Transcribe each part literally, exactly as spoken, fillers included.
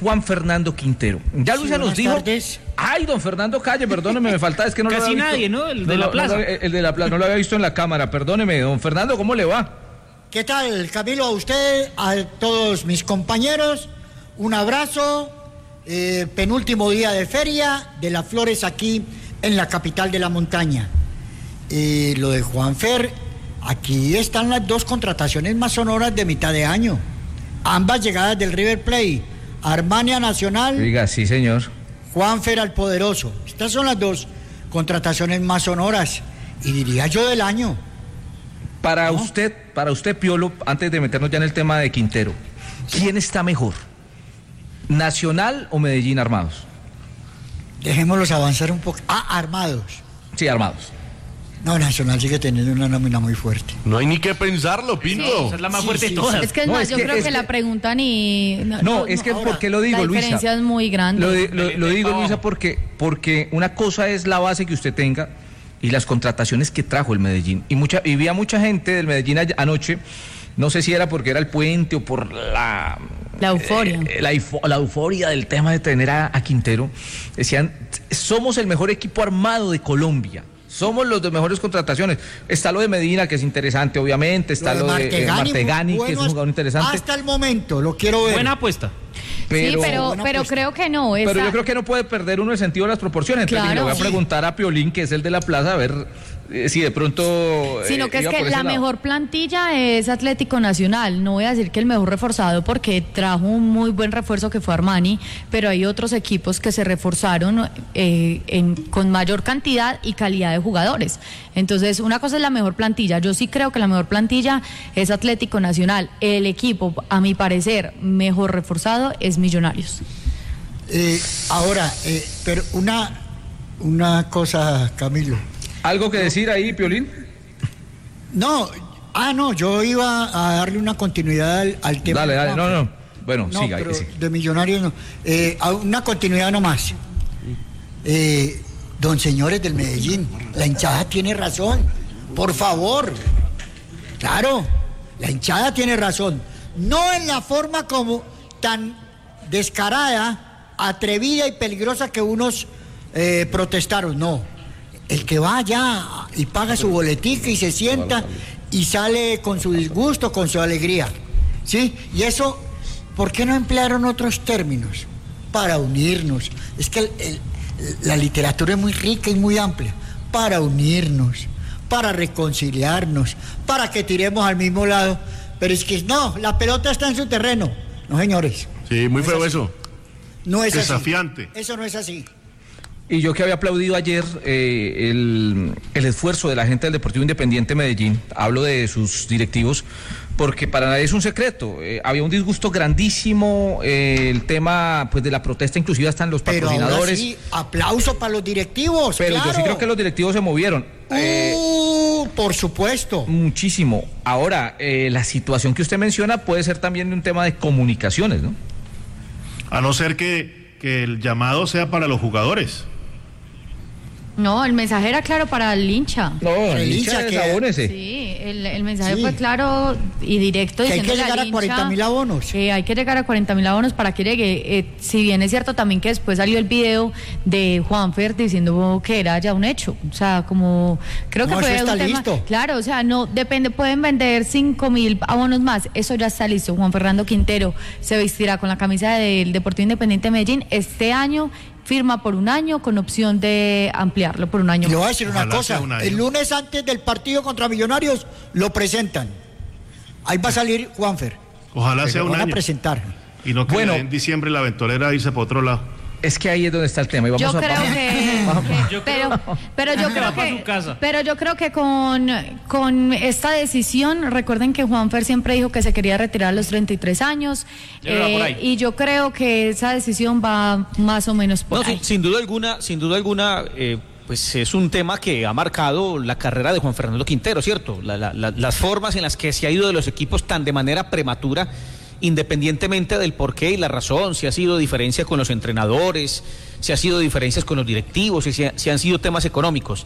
Juan Fernando Quintero. Ya Luisa sí, nos dijo... Tardes. Ay, don Fernando Calle, perdóneme, me falta, es que no Casi lo nadie, visto. ¿no? El de no, la plaza. No, el de la plaza, no lo había visto en la cámara, perdóneme. Don Fernando, ¿cómo le va? ¿Qué tal, Camilo? A usted, a todos mis compañeros, un abrazo. Eh, penúltimo día de feria de las flores aquí en la capital de la montaña. Eh, lo de Juanfer, aquí están las dos contrataciones más sonoras de mitad de año. Ambas llegadas del River Plate, Armania Nacional. Diga, sí, señor. Juanfer al Poderoso. Estas son las dos contrataciones más sonoras, y diría yo del año. Para ¿No? usted, para usted, Piolo, antes de meternos ya en el tema de Quintero, ¿quién está mejor? ¿Nacional o Medellín armados? Dejémoslos avanzar un poco. Ah, armados. Sí, armados. No, Nacional sigue teniendo una nómina muy fuerte. No hay ni que pensarlo, Pinto. Sí, esa es la más Sí, fuerte sí, de todas. Es que es No, más, es yo que- creo es que, que- la pregunta ni... No, no, es que, ahora, ¿por qué lo digo, la Luisa? diferencia es muy grande. Lo, de- lo- lo digo, Luisa, porque, porque una cosa es la base que usted tenga y las contrataciones que trajo el Medellín. Y mucha y vi a mucha gente del Medellín a- anoche, no sé si era porque era el puente o por la... La euforia. eh, la, eufo- la euforia del tema de tener a, a Quintero. Decían, somos el mejor equipo armado de Colombia. Somos los de mejores contrataciones. Está lo de Medina, que es interesante, obviamente. Está lo de, de eh, Martegani, bueno, que es un jugador interesante. Hasta el momento, lo quiero ver. Buena apuesta. Pero, sí, pero, buena pero apuesta. creo que no. Esa... pero yo creo que no puede perder uno el sentido de las proporciones. Entonces Claro. le voy a Sí. preguntar a Piolín, que es el de la plaza, a ver eh, si de pronto... Sino eh, que es iba que por ese la lado. mejor plantilla es Atlético Nacional. No voy a decir que el mejor reforzado porque trajo un muy buen refuerzo que fue Armani, pero hay otros equipos que se reforzaron eh, en, con mayor cantidad y calidad de jugadores. Entonces, una cosa es la mejor plantilla. Yo sí creo que la mejor plantilla es Atlético Nacional. El equipo, a mi parecer, mejor reforzado es Millonarios. Eh, ahora, eh, pero una, una cosa, Camilo. ¿Algo que decir ahí, Piolín? No, ah, no, yo iba a darle una continuidad al, al tema. Dale, de dale, no, Juanfer. no. Bueno, No, siga. pero sí. de Millonarios no. Eh, a una continuidad nomás. Eh, don señores del Medellín, la hinchada tiene razón. Por favor. Claro, la hinchada tiene razón. No en la forma como tan descarada, atrevida y peligrosa que unos eh, protestaron. No. El que va allá y paga su boletica y se sienta y sale con su disgusto, con su alegría. ¿Sí? Y eso, ¿por qué no emplearon otros términos? Para unirnos. Es que el- el- la literatura es muy rica y muy amplia. Para unirnos, para reconciliarnos, para que tiremos al mismo lado. Pero es que no, la pelota está en su terreno. No, señores. Sí, muy No es feo así. eso. No es Desafiante. así. Eso no es así. Y yo que había aplaudido ayer eh, el, el esfuerzo de la gente del Deportivo Independiente Medellín, hablo de sus directivos, porque para nadie es un secreto, eh, había un disgusto grandísimo, eh, el tema pues de la protesta, inclusive hasta en los Pero ahora patrocinadores. sí, aplauso para los directivos. Pero claro. yo sí creo que los directivos se movieron. eh, Uh, por supuesto. muchísimo. Ahora, eh, la situación que usted menciona puede ser también un tema de comunicaciones, ¿no? A no ser que, que el llamado sea para los jugadores. No, el mensaje era claro para el hincha. No, El el hincha hincha que- desabónese. Sí, el, el mensaje Sí. fue claro y directo. Que hay que diciéndole llegar al a cuarenta mil hincha, abonos. eh, hay que llegar a cuarenta mil abonos para que llegue. Eh, si bien es cierto también que después salió el video de Juanfer diciendo que era ya un hecho. O sea, como creo que No, fue eso está un tema. listo. Claro, o sea, no depende, pueden vender cinco mil abonos más. Eso ya está listo. Juan Fernando Quintero se vestirá con la camisa del Deportivo Independiente de Medellín este año. Firma por un año con opción de ampliarlo por un año. Le voy a decir una Ojalá cosa. sea un año. El lunes antes del partido contra Millonarios lo presentan. Ahí va a salir Juanfer. Ojalá sea Lo un van a año. presentar. Y no que Bueno. en diciembre la ventolera irse para otro lado. Es que ahí es donde está el tema. Y vamos Yo a, creo vamos- que, vamos- que- Yo pero, creo- pero yo creo Va pa' que su casa. pero yo creo que con, con esta decisión, recuerden que Juanfer siempre dijo que se quería retirar a los treinta y tres años, Ya va por ahí. y yo creo que esa decisión va más o menos por No, ahí. sin, sin duda alguna, sin duda alguna, eh, pues es un tema que ha marcado la carrera de Juan Fernando Quintero, ¿cierto? La- la- la- las formas en las que se ha ido de los equipos tan de manera prematura, independientemente del porqué y la razón, si ha sido diferencia con los entrenadores, si ha sido diferencias con los directivos, si, si ha- si han sido temas económicos.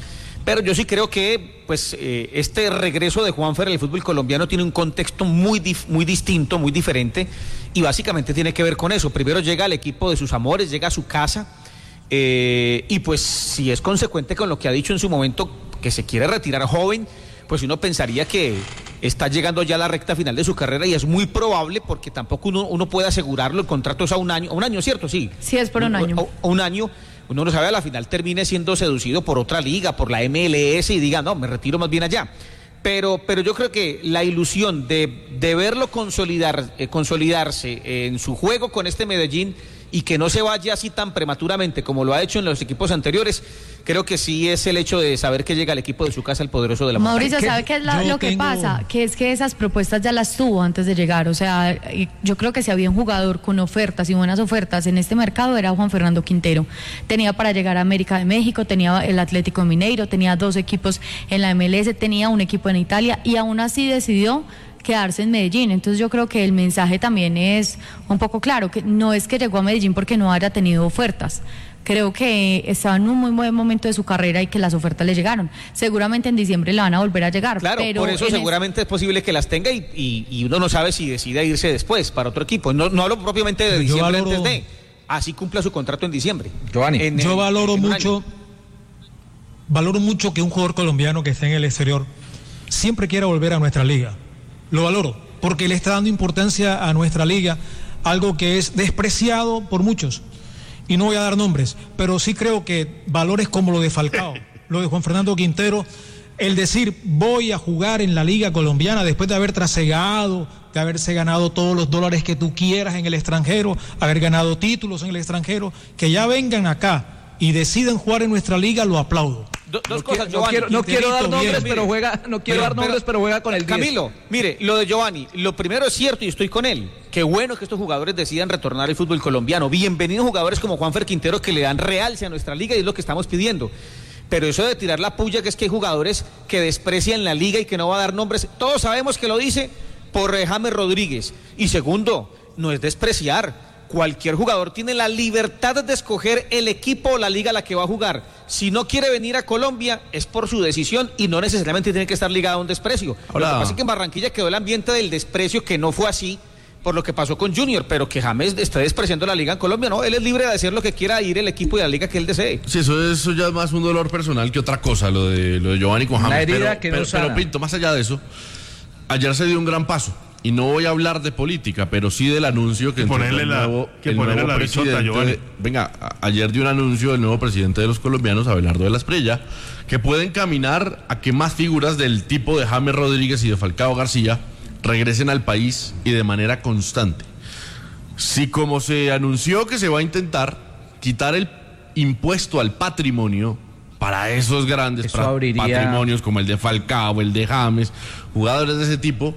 Pero yo sí creo que pues eh, este regreso de Juanfer al fútbol colombiano tiene un contexto muy, dif- muy distinto, muy diferente, y básicamente tiene que ver con eso. Primero llega al equipo de sus amores, llega a su casa, eh, y pues si es consecuente con lo que ha dicho en su momento, que se quiere retirar joven, pues uno pensaría que está llegando ya a la recta final de su carrera, y es muy probable, porque tampoco uno, uno puede asegurarlo. El contrato es a un año, a un año, ¿cierto? Sí. Sí, es por un año. A, a un año. Uno no sabe, a la final termine siendo seducido por otra liga, por la M L S, y diga, no, me retiro más bien allá. Pero, pero yo creo que la ilusión de, de verlo consolidar, eh, consolidarse en su juego con este Medellín, y que no se vaya así tan prematuramente como lo ha hecho en los equipos anteriores, creo que sí es el hecho de saber que llega al equipo de su casa el poderoso de la montaña. Mauricio, ¿sabe qué es la, lo que tengo... pasa? Que es que esas propuestas ya las tuvo antes de llegar. O sea, yo creo que si había un jugador con ofertas y buenas ofertas en este mercado era Juan Fernando Quintero. Tenía para llegar a América de México, tenía el Atlético Mineiro, tenía dos equipos en la M L S, tenía un equipo en Italia, y aún así decidió quedarse en Medellín. Entonces yo creo que el mensaje también es un poco claro, que no es que llegó a Medellín porque no haya tenido ofertas. Creo que estaba en un muy buen momento de su carrera y que las ofertas le llegaron. Seguramente en diciembre le van a volver a llegar. Claro, pero por eso seguramente es... es posible que las tenga, y, y, y uno no sabe si decide irse después para otro equipo. No, no hablo propiamente de diciembre, valoro... antes de, así cumpla su contrato en diciembre. Giovanni, en, yo en, valoro en mucho, valoro mucho que un jugador colombiano que esté en el exterior siempre quiera volver a nuestra liga. Lo valoro, porque le está dando importancia a nuestra liga, algo que es despreciado por muchos. Y no voy a dar nombres, pero sí creo que valores como lo de Falcao, lo de Juan Fernando Quintero, el decir voy a jugar en la liga colombiana después de haber trasegado, de haberse ganado todos los dólares que tú quieras en el extranjero, haber ganado títulos en el extranjero, que ya vengan acá y deciden jugar en nuestra liga, lo aplaudo. Do, dos no cosas, quiero, Giovanni. No quiero, no quiero dar nombres, bien, pero juega, no quiero pero, dar nombres, pero, pero juega con el diez. Camilo, mire, lo de Giovanni, lo primero es cierto y estoy con él. Qué bueno que estos jugadores decidan retornar al fútbol colombiano. Bienvenidos jugadores como Juanfer Quintero, que le dan realce a nuestra liga, y es lo que estamos pidiendo. Pero eso de tirar la puya, que es que hay jugadores que desprecian la liga y que no va a dar nombres, todos sabemos que lo dice por eh, James Rodríguez. Y segundo, no es despreciar. Cualquier jugador tiene la libertad de escoger el equipo o la liga a la que va a jugar. Si no quiere venir a Colombia, es por su decisión, y no necesariamente tiene que estar ligado a un desprecio. Hola. Lo que pasa es que en Barranquilla quedó el ambiente del desprecio, que no fue así por lo que pasó con Junior, pero que James esté despreciando la liga en Colombia, no, él es libre de hacer lo que quiera, ir el equipo y la liga que él desee. Sí, eso, eso ya es más un dolor personal que otra cosa, lo de, lo de Giovanni con James. Una herida pero, que pero, no sana. pero Pinto, más allá de eso, ayer se dio un gran paso. Y no voy a hablar de política, pero sí del anuncio que, que ponerle el la, nuevo, que el ponerle nuevo la presidente. bichota, Giovanni. Venga, a, ayer dio un anuncio del nuevo presidente de los colombianos, Abelardo de la Espriella, que puede encaminar a que más figuras del tipo de James Rodríguez y de Falcao García regresen al país, y de manera constante. Si, como se anunció que se va a intentar quitar el impuesto al patrimonio para esos grandes pra- abriría... patrimonios como el de Falcao, el de James, jugadores de ese tipo,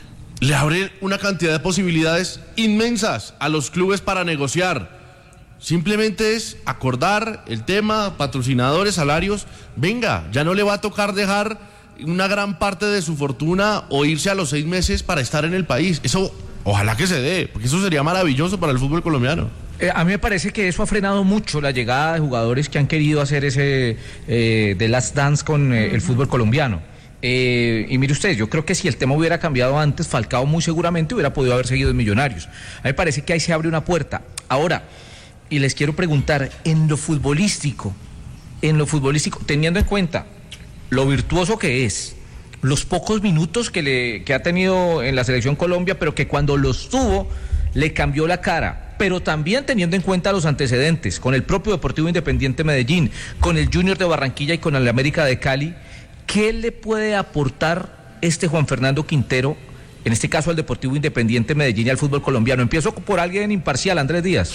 le abre una cantidad de posibilidades inmensas a los clubes para negociar. Simplemente es acordar el tema, patrocinadores, salarios. Venga, ya no le va a tocar dejar una gran parte de su fortuna o irse a los seis meses para estar en el país. Eso, ojalá que se dé, porque eso sería maravilloso para el fútbol colombiano. Eh, a mí me parece que eso ha frenado mucho la llegada de jugadores que han querido hacer ese eh, The Last Dance con eh, el fútbol colombiano. Eh, y mire usted, yo creo que si el tema hubiera cambiado antes, Falcao muy seguramente hubiera podido haber seguido en Millonarios. A mí me parece que ahí se abre una puerta. Ahora, y les quiero preguntar, en lo futbolístico, en lo futbolístico, teniendo en cuenta lo virtuoso que es, los pocos minutos que, le, que ha tenido en la Selección Colombia, pero que cuando los tuvo le cambió la cara, pero también teniendo en cuenta los antecedentes, con el propio Deportivo Independiente Medellín, con el Junior de Barranquilla y con el América de Cali, ¿qué le puede aportar este Juan Fernando Quintero, en este caso al Deportivo Independiente Medellín y al fútbol colombiano? Empiezo por alguien imparcial, Andrés Díaz.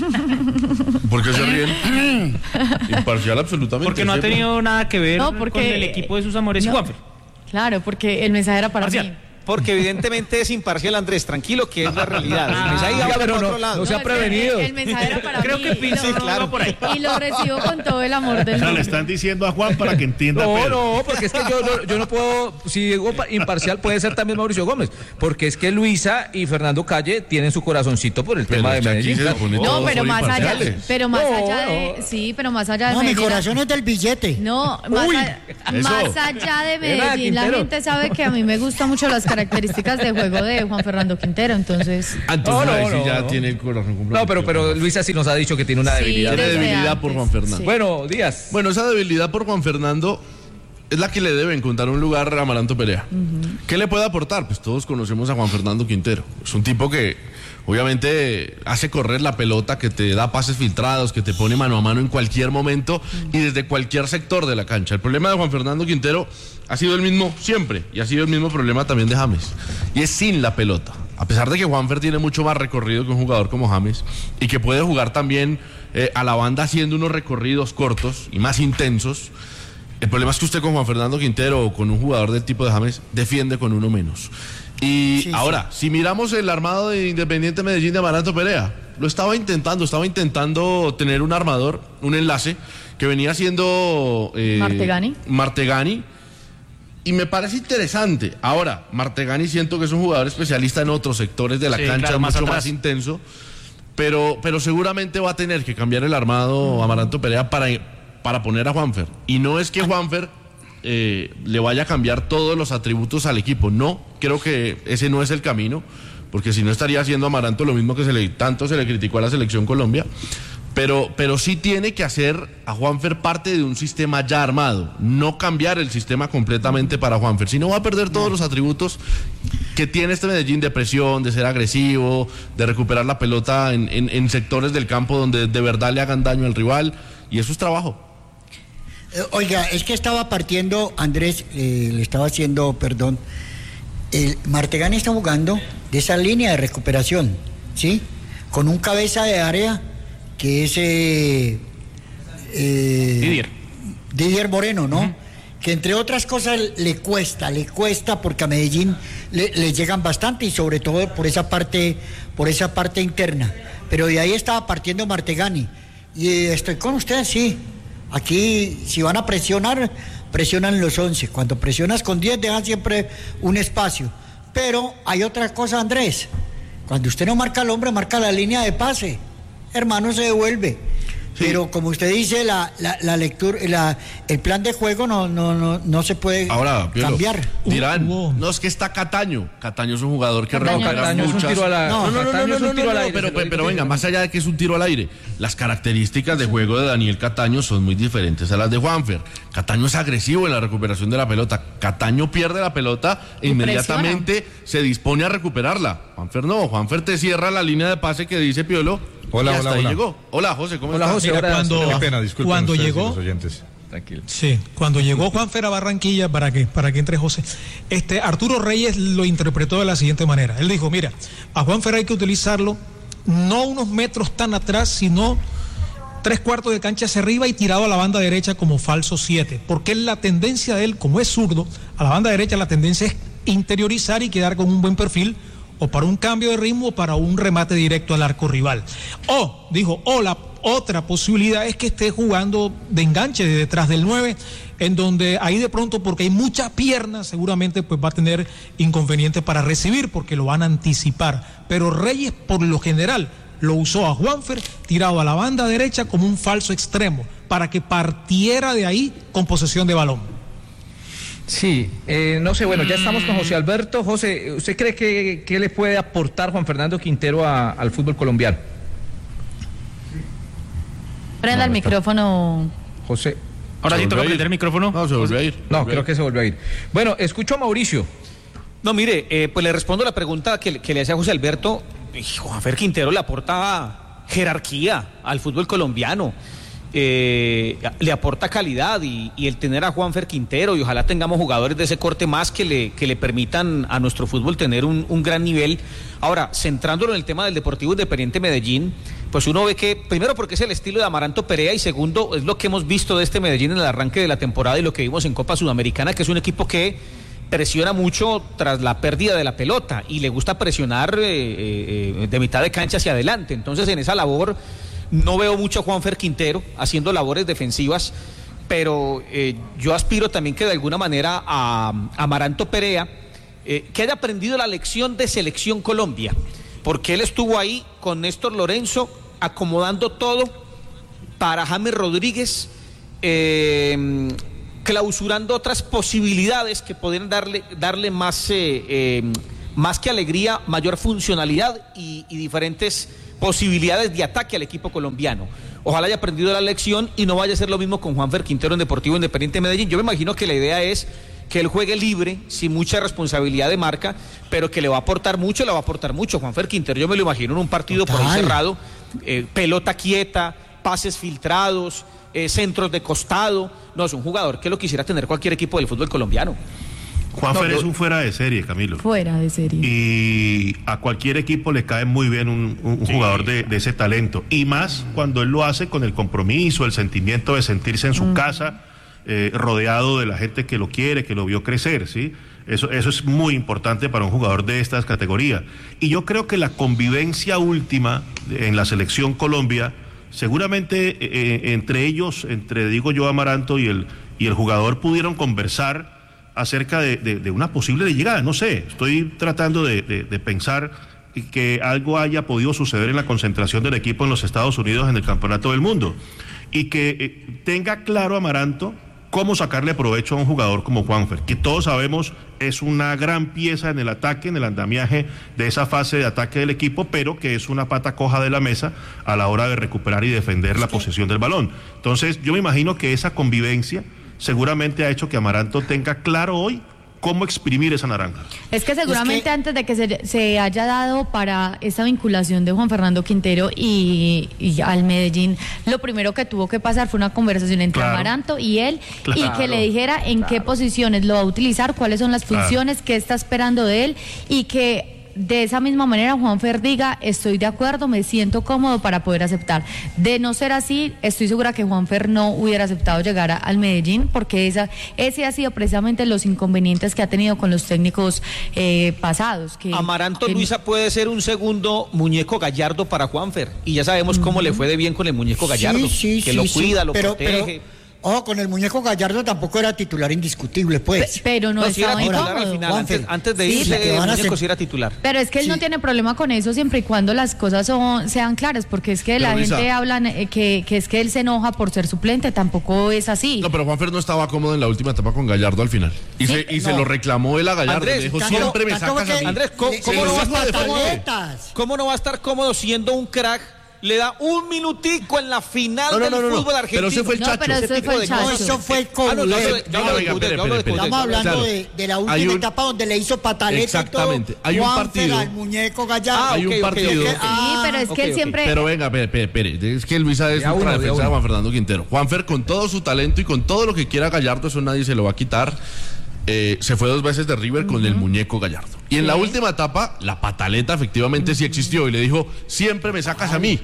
¿Por qué se ríen? Imparcial absolutamente. Porque no ha tenido nada que ver no, porque, con el equipo de sus amores, no, y Juanfer. Claro, porque el mensaje era para Parcial. mí. Porque evidentemente es imparcial, Andrés, tranquilo que es la realidad. El mensaje Ah, va pero por no, otro lado. no se ha el- prevenido. El, el mensaje era para Creo mí. que y Pin- lo- sí, claro, por ahí. Y lo recibo con todo el amor del O sea, mundo. le están diciendo a Juan para que entienda No, Pedro. no, porque es que yo, no- yo no puedo, si digo pa- imparcial puede ser también Mauricio Gómez, porque es que Luisa y Fernando Calle tienen su corazoncito por el Pero tema de es que aquí Medellín. se claro. pone No, todos pero son más allá, imparciales. pero más No, allá de, no. sí, pero más allá de No, mi Medellín. corazón es del billete. No, más, Uy, a- eso. más allá de Era Medellín, la Quintero. gente sabe que a mí me gustan mucho las características de juego de Juan Fernando Quintero, entonces... Ah, entonces No, no, ahí sí no, ya no. tiene el corazón comprometido. No, pero, pero Luisa sí nos ha dicho que tiene una Sí, debilidad. Tiene desde debilidad antes, por Juan Fernando. sí. Bueno, Díaz. Bueno, esa debilidad por Juan Fernando es la que le debe encontrar un lugar a Amaranto Perea. ¿Qué le puede aportar? Pues todos conocemos a Juan Fernando Quintero. Es un tipo que obviamente hace correr la pelota, que te da pases filtrados, que te pone mano a mano en cualquier momento y desde cualquier sector de la cancha. El problema de Juan Fernando Quintero ha sido el mismo siempre y ha sido el mismo problema también de James. Y es sin la pelota. A pesar de que Juanfer tiene mucho más recorrido que un jugador como James y que puede jugar también eh, a la banda haciendo unos recorridos cortos y más intensos, el problema es que usted con Juan Fernando Quintero o con un jugador del tipo de James defiende con uno menos. Y Sí, ahora, si miramos el armado de Independiente Medellín de Amaranto Perea, lo estaba intentando, estaba intentando tener un armador, un enlace que venía siendo eh, Martegani. Martegani. Y me parece interesante. Ahora, Martegani siento que es un jugador especialista en otros sectores de la Sí, cancha, claro, más mucho atrás. más intenso. Pero, pero seguramente va a tener que cambiar el armado Amaranto Perea para, para poner a Juanfer. Y no es que Juanfer eh, le vaya a cambiar todos los atributos al equipo. No, creo que ese no es el camino. Porque si no estaría haciendo Amaranto lo mismo que se le, tanto se le criticó a la Selección Colombia. Pero, pero sí tiene que hacer a Juanfer parte de un sistema ya armado, no cambiar el sistema completamente para Juanfer, si no va a perder todos los atributos que tiene este Medellín de presión, de ser agresivo, de recuperar la pelota en, en, en sectores del campo donde de verdad le hagan daño al rival, y eso es trabajo. Eh, Oiga, es que estaba partiendo, Andrés, eh, le estaba haciendo, perdón, el Martegani está jugando de esa línea de recuperación, ¿sí? Con un cabeza de área que es eh, eh, Didier. Didier Moreno, ¿no? Uh-huh. Que entre otras cosas le cuesta, le cuesta porque a Medellín le, le llegan bastante y sobre todo por esa parte, por esa parte interna. Pero de ahí estaba partiendo Martegani. Y eh, estoy con usted, sí. Aquí, si van a presionar, presionan los once. Cuando presionas con diez, dejan siempre un espacio. Pero hay otra cosa, Andrés. Cuando usted no marca al hombre, marca la línea de pase. Hermano, se devuelve. Sí. Pero como usted dice, la, la, la lectura, la, el plan de juego no, no, no, no se puede Ahora, Piolo, cambiar. Dirán, Uh, uh. no es que está Cataño. Cataño es un jugador que Cataño recupera Cataño es un muchas. tiro a la- No, no, no, no, Cataño no, es un no, tiro no, al no, aire, pero, se lo digo pero venga, siempre. más allá de que es un tiro al aire, las características de juego de Daniel Cataño son muy diferentes a las de Juanfer. Cataño es agresivo en la recuperación de la pelota. Cataño pierde la pelota e Y inmediatamente se dispone a recuperarla. Juanfer no, Juanfer te cierra la línea de pase que dice Piolo. Hola, y hasta hola, ahí hola. llegó. Hola, José, ¿cómo Hola, estás? José. Mira, ahora- cuando, Qué pena, disculpen cuando ustedes y llegó, los oyentes. Tranquilo. sí, cuando llegó Juanfer a Barranquilla, para que, para que entre José, este Arturo Reyes lo interpretó de la siguiente manera. Él dijo, mira, a Juanfer hay que utilizarlo no unos metros tan atrás, sino tres cuartos de cancha hacia arriba y tirado a la banda derecha como falso siete, porque la tendencia de él, como es zurdo, a la banda derecha la tendencia es interiorizar y quedar con un buen perfil, o para un cambio de ritmo o para un remate directo al arco rival. O, dijo, o la otra posibilidad es que esté jugando de enganche de detrás del nueve, en donde ahí de pronto, porque hay muchas piernas, seguramente pues va a tener inconveniente para recibir, porque lo van a anticipar. Pero Reyes, por lo general, lo usó a Juanfer tirado a la banda derecha como un falso extremo, para que partiera de ahí con posesión de balón. Sí, eh, no sé, bueno, ya estamos con José Alberto. José, ¿usted cree que, que le puede aportar Juan Fernando Quintero a, al fútbol colombiano? Prenda No, el no está. micrófono. José. Ahora sí ¿Se toca volvió a ir? prender el micrófono. No, se volvió a ir. No, Volvió a creo ir. que se volvió a ir. Bueno, escucho a Mauricio. No, mire, eh, pues le respondo la pregunta que, que le hacía José Alberto. Y Juanfer Quintero le aporta jerarquía al fútbol colombiano. Eh, le aporta calidad y, y el tener a Juanfer Quintero, y ojalá tengamos jugadores de ese corte más que le, que le permitan a nuestro fútbol tener un, un gran nivel. Ahora, centrándolo en el tema del Deportivo Independiente Medellín, pues uno ve que, primero porque es el estilo de Amaranto Perea, y segundo es lo que hemos visto de este Medellín en el arranque de la temporada y lo que vimos en Copa Sudamericana, que es un equipo que presiona mucho tras la pérdida de la pelota y le gusta presionar eh, eh, de mitad de cancha hacia adelante. Entonces en esa labor no veo mucho a Juanfer Quintero haciendo labores defensivas, pero eh, yo aspiro también que de alguna manera a, a Amaranto Perea, eh, que haya aprendido la lección de Selección Colombia, porque él estuvo ahí con Néstor Lorenzo acomodando todo para James Rodríguez, eh, clausurando otras posibilidades que podrían darle, darle más, eh, eh, más que alegría, mayor funcionalidad y, y diferentes posibilidades de ataque al equipo colombiano. Ojalá haya aprendido la lección y no vaya a ser lo mismo con Juanfer Quintero en Deportivo Independiente de Medellín. Yo me imagino que la idea es que él juegue libre, sin mucha responsabilidad de marca, pero que le va a aportar mucho, le va a aportar mucho. Juanfer Quintero, yo me lo imagino en un partido Total. por ahí cerrado, eh, pelota quieta, pases filtrados, eh, centros de costado. No, es un jugador que lo quisiera tener cualquier equipo del fútbol colombiano. Juanfer no, es un fuera de serie, Camilo. Fuera de serie. Y a cualquier equipo le cae muy bien un, un sí. jugador de, de ese talento. Y más cuando él lo hace con el compromiso, el sentimiento de sentirse en su mm. casa, eh, rodeado de la gente que lo quiere, que lo vio crecer, ¿sí? Eso, eso es muy importante para un jugador de estas categorías. Y yo creo que la convivencia última en la Selección Colombia, seguramente eh, entre ellos, entre, digo yo, Amaranto y el, y el jugador pudieron conversar acerca de, de, de una posible llegada, no sé, estoy tratando de, de, de pensar que algo haya podido suceder en la concentración del equipo en los Estados Unidos en el Campeonato del Mundo y que eh, tenga claro Amaranto cómo sacarle provecho a un jugador como Juanfer, que todos sabemos es una gran pieza en el ataque, en el andamiaje de esa fase de ataque del equipo, pero que es una pata coja de la mesa a la hora de recuperar y defender la posesión del balón. Entonces yo me imagino que esa convivencia seguramente ha hecho que Amaranto tenga claro hoy cómo exprimir esa naranja. Es que seguramente es que... antes de que se, se haya dado para esa vinculación de Juan Fernando Quintero y, y al Medellín, lo primero que tuvo que pasar fue una conversación entre claro. Amaranto y él, claro. y que le dijera en claro. qué posiciones lo va a utilizar, cuáles son las funciones, claro. qué está esperando de él, y que de esa misma manera Juanfer diga, estoy de acuerdo, me siento cómodo para poder aceptar. De no ser así, estoy segura que Juanfer no hubiera aceptado llegar a, al Medellín, porque esa, ese ha sido precisamente los inconvenientes que ha tenido con los técnicos eh, pasados. Que, Amaranto, que... Luisa, puede ser un segundo muñeco Gallardo para Juanfer, y ya sabemos uh-huh. cómo le fue de bien con el muñeco Gallardo, sí, sí, que sí, lo sí, cuida, sí. lo pero, protege. Pero... Ojo, con el muñeco Gallardo tampoco era titular indiscutible, pues. P pero no, no estaba si era titular incómodo. al final, antes, antes de sí, irse, el muñeco ser... sí era titular. Pero es que él sí. no tiene problema con eso siempre y cuando las cosas son, sean claras, porque es que pero la Lisa, gente habla eh, que, que es que él se enoja por ser suplente, tampoco es así. No, pero Juanfer no estaba cómodo en la última etapa con Gallardo al final. Y, sí, se, y no. se lo reclamó él a Gallardo. Andrés, le dijo, tanto, siempre me tanto sacas que, a mí. Andrés, ¿cómo, ¿cómo, no va a estar cómodo, ¿cómo no va a estar cómodo siendo un crack? Le da un minutico en la final no, no, no, del no, fútbol no, argentino. pero ese fue el chacho. No, pero ese fue el chacho. No, eso fue el Codulé. Estamos hablando claro. de, de la última un... etapa donde le hizo pataleta. Exactamente. Todo, hay un Juan partido. Al muñeco Gallardo. Ah, hay okay, un partido. Okay, okay. Ah, sí, pero es que okay, él siempre. Pero venga, espere, espere, espere. Es que Luisa es una defensa de Juan Fernando Quintero. Juanfer, con todo su talento y con todo lo que quiera Gallardo, eso nadie se lo va a quitar. Eh, se fue dos veces de River con uh-huh. el muñeco Gallardo. Y en sí. la última etapa, la pataleta efectivamente uh-huh. sí existió. Y le dijo, siempre me sacas Ay. a mí.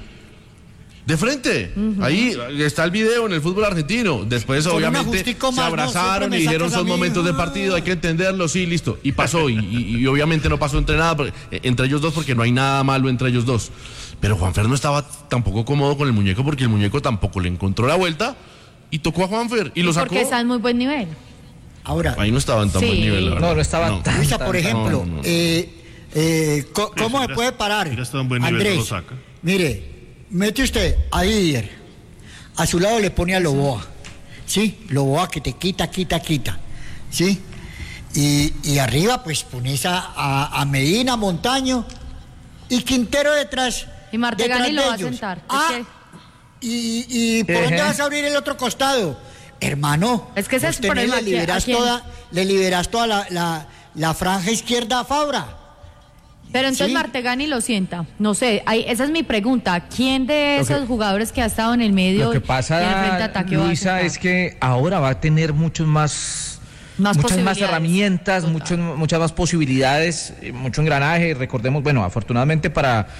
De frente, uh-huh. ahí está el video en el fútbol argentino. Después con obviamente se abrazaron no, y dijeron son momentos de partido, hay que entenderlo, sí, listo. Y pasó, y, y, y obviamente no pasó entre nada, entre ellos dos, porque no hay nada malo entre ellos dos. Pero Juanfer no estaba tampoco cómodo con el muñeco, porque el muñeco tampoco le encontró la vuelta y tocó a Juanfer y lo sacó. Porque está en muy buen nivel. Ahora, ahí no estaba en tan sí. buen nivel, la verdad. No, no estaba no. tan Luisa, por ejemplo, no, no. Eh, eh, ¿cómo mira, se puede parar? Mira, está en buen nivel, Andrés, lo saca. Mire, mete usted a Didier, a su lado le pone a Loboa, ¿sí? Loboa que te quita, quita, quita, ¿sí? Y, y arriba pues pones a, a, a Medina, Montaño y Quintero detrás. Y Martegani lo va a ellos. sentar. Ah, es que... y, y ¿por uh-huh. dónde vas a abrir el otro costado? Hermano, es que ese es el problema, le liberas toda, le liberas toda la, la, la franja izquierda a Fabra. Pero entonces ¿sí? Martegani lo sienta. No sé, hay, esa es mi pregunta. ¿Quién de esos okay. jugadores que ha estado en el medio lo que pasa, y en el frente de ataque Luisa, va a es que ahora va a tener muchos más, más muchas más herramientas, muchos, muchas más posibilidades, mucho engranaje. Recordemos, bueno, afortunadamente para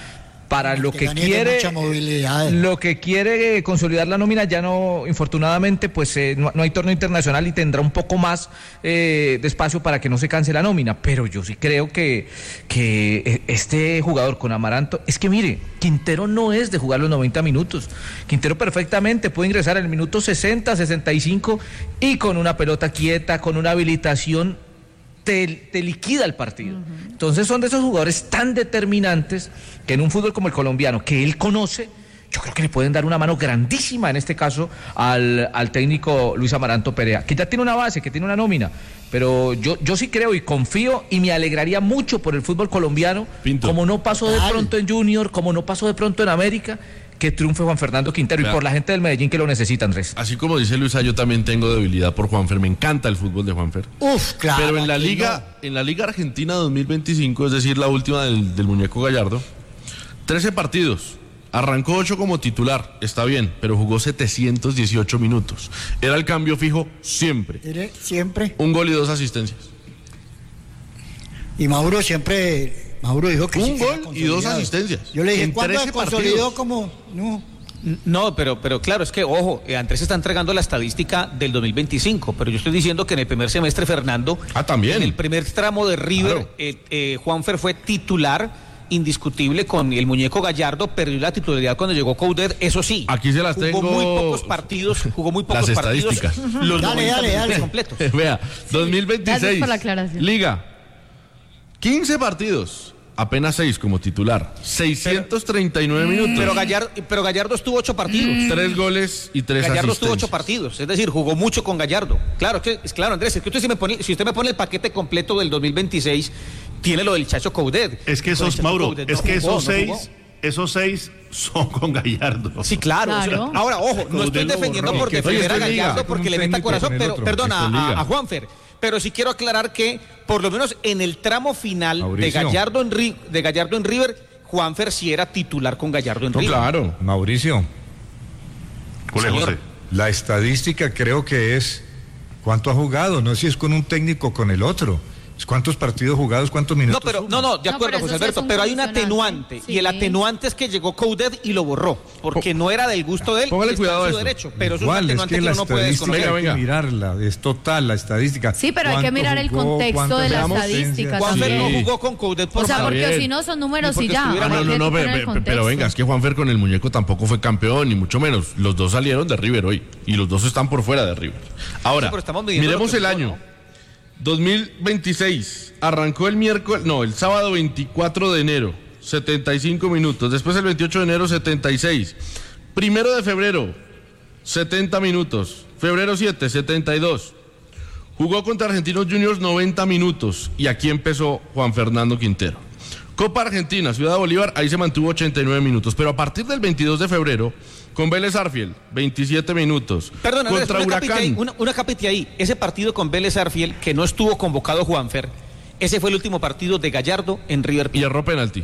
para lo que Daniel, quiere mucha movilidad. lo que quiere eh, consolidar la nómina. Ya no, infortunadamente, pues eh, no, no hay torneo internacional y tendrá un poco más eh, de espacio para que no se canse la nómina, pero yo sí creo que, que este jugador con Amaranto, es que mire, Quintero no es de jugar los noventa minutos, Quintero perfectamente puede ingresar en el minuto sesenta, sesenta y cinco y con una pelota quieta, con una habilitación, Te, te liquida el partido. Uh-huh. Entonces son de esos jugadores tan determinantes que en un fútbol como el colombiano, que él conoce, yo creo que le pueden dar una mano grandísima en este caso al, al técnico Luis Amaranto Perea, que ya tiene una base, que tiene una nómina, pero yo, yo sí creo y confío y me alegraría mucho por el fútbol colombiano, Pinto. Como no pasó de pronto en Junior, como no pasó de pronto en América, que triunfe Juan Fernando Quintero. Claro. Y por la gente del Medellín que lo necesita, Andrés. Así como dice Luisa, yo también tengo debilidad por Juanfer, me encanta el fútbol de Juanfer. Uf, claro. Pero en la liga, no. en la Liga Argentina dos mil veinticinco, es decir, la última del, del muñeco Gallardo, trece partidos, arrancó ocho como titular, está bien, pero jugó setecientos dieciocho minutos. Era el cambio fijo siempre. ¿Eres siempre? Un gol y dos asistencias. Y Mauro siempre... Mauro dijo que un sí, gol y dos asistencias. Yo le dije, en ¿cuándo se consolidó como...? No. No, pero, pero claro, es que, ojo, eh, Andrés está entregando la estadística del dos mil veinticinco, pero yo estoy diciendo que en el primer semestre, Fernando, ah, también. en el primer tramo de River, claro. eh, eh, Juanfer fue titular indiscutible con el muñeco Gallardo, perdió la titularidad cuando llegó Coudet, eso sí. Aquí se las jugó tengo. Jugó muy pocos partidos, jugó muy pocos las partidos. Estadísticas. Los dale, dale, dale. completos. Vea, dos mil veintiséis. Gracias por la aclaración. Liga. quince partidos. Apenas seis como titular, seiscientos treinta y nueve pero, minutos. Pero Gallardo, pero Gallardo estuvo ocho partidos. Mm. Tres goles y tres Gallardo asistencias. estuvo ocho partidos, es decir, jugó mucho con Gallardo. Claro, que, es claro, Andrés, es que usted si, me pone, si usted me pone el paquete completo del dos mil veintiséis, tiene lo del Chacho Coudet. Es que esos, Mauro, Coudet, es no que jugó, esos seis, no esos seis son con Gallardo. Sí, claro. claro. O sea, ahora, ojo, no estoy defendiendo por defender a Gallardo porque le meta corazón, pero perdona, a, a Juanfer. Pero sí quiero aclarar que, por lo menos en el tramo final de Gallardo, en, de Gallardo en River, Juanfer sí era titular con Gallardo en no, River. Claro, Mauricio. José, José. La estadística creo que es cuánto ha jugado, no si es con un técnico o con el otro. ¿Cuántos partidos jugados, cuántos minutos? No, pero, no, no, de acuerdo, no, José Alberto, pero hay un atenuante, sí. Y el atenuante es que llegó Coudet y lo borró, porque no era del gusto de él. Póngale cuidado a eso. Derecho, pero Igual, es un atenuante es que, que la uno no puede desconocer. Hay que mirarla, es total la estadística. Sí, pero hay que mirar el jugó, contexto de la estadística. Juanfer sí. no jugó con Coudet por O sea, favor. porque si no son números y ya. Ah, no, no, no, pero, pero venga, es que Juanfer con el muñeco tampoco fue campeón, ni mucho menos. Los dos salieron de River hoy, y los dos están por fuera de River. Ahora, sí, miremos el año. ¿No? dos mil veintiséis, arrancó el miércoles, no, el sábado veinticuatro de enero, setenta y cinco minutos, después el veintiocho de enero, setenta y seis, primero de febrero, setenta minutos, febrero siete, setenta y dos, jugó contra Argentinos Juniors noventa minutos, y aquí empezó Juan Fernando Quintero. Copa Argentina, Ciudad de Bolívar, ahí se mantuvo ochenta y nueve minutos, pero a partir del veintidós de febrero, con Vélez Arfiel, veintisiete minutos. Perdón, Andrés, contra una Huracán. Ahí, una, una capite ahí. Ese partido con Vélez Arfiel, que no estuvo convocado Juanfer, ese fue el último partido de Gallardo en River Plate. Y erró penalti.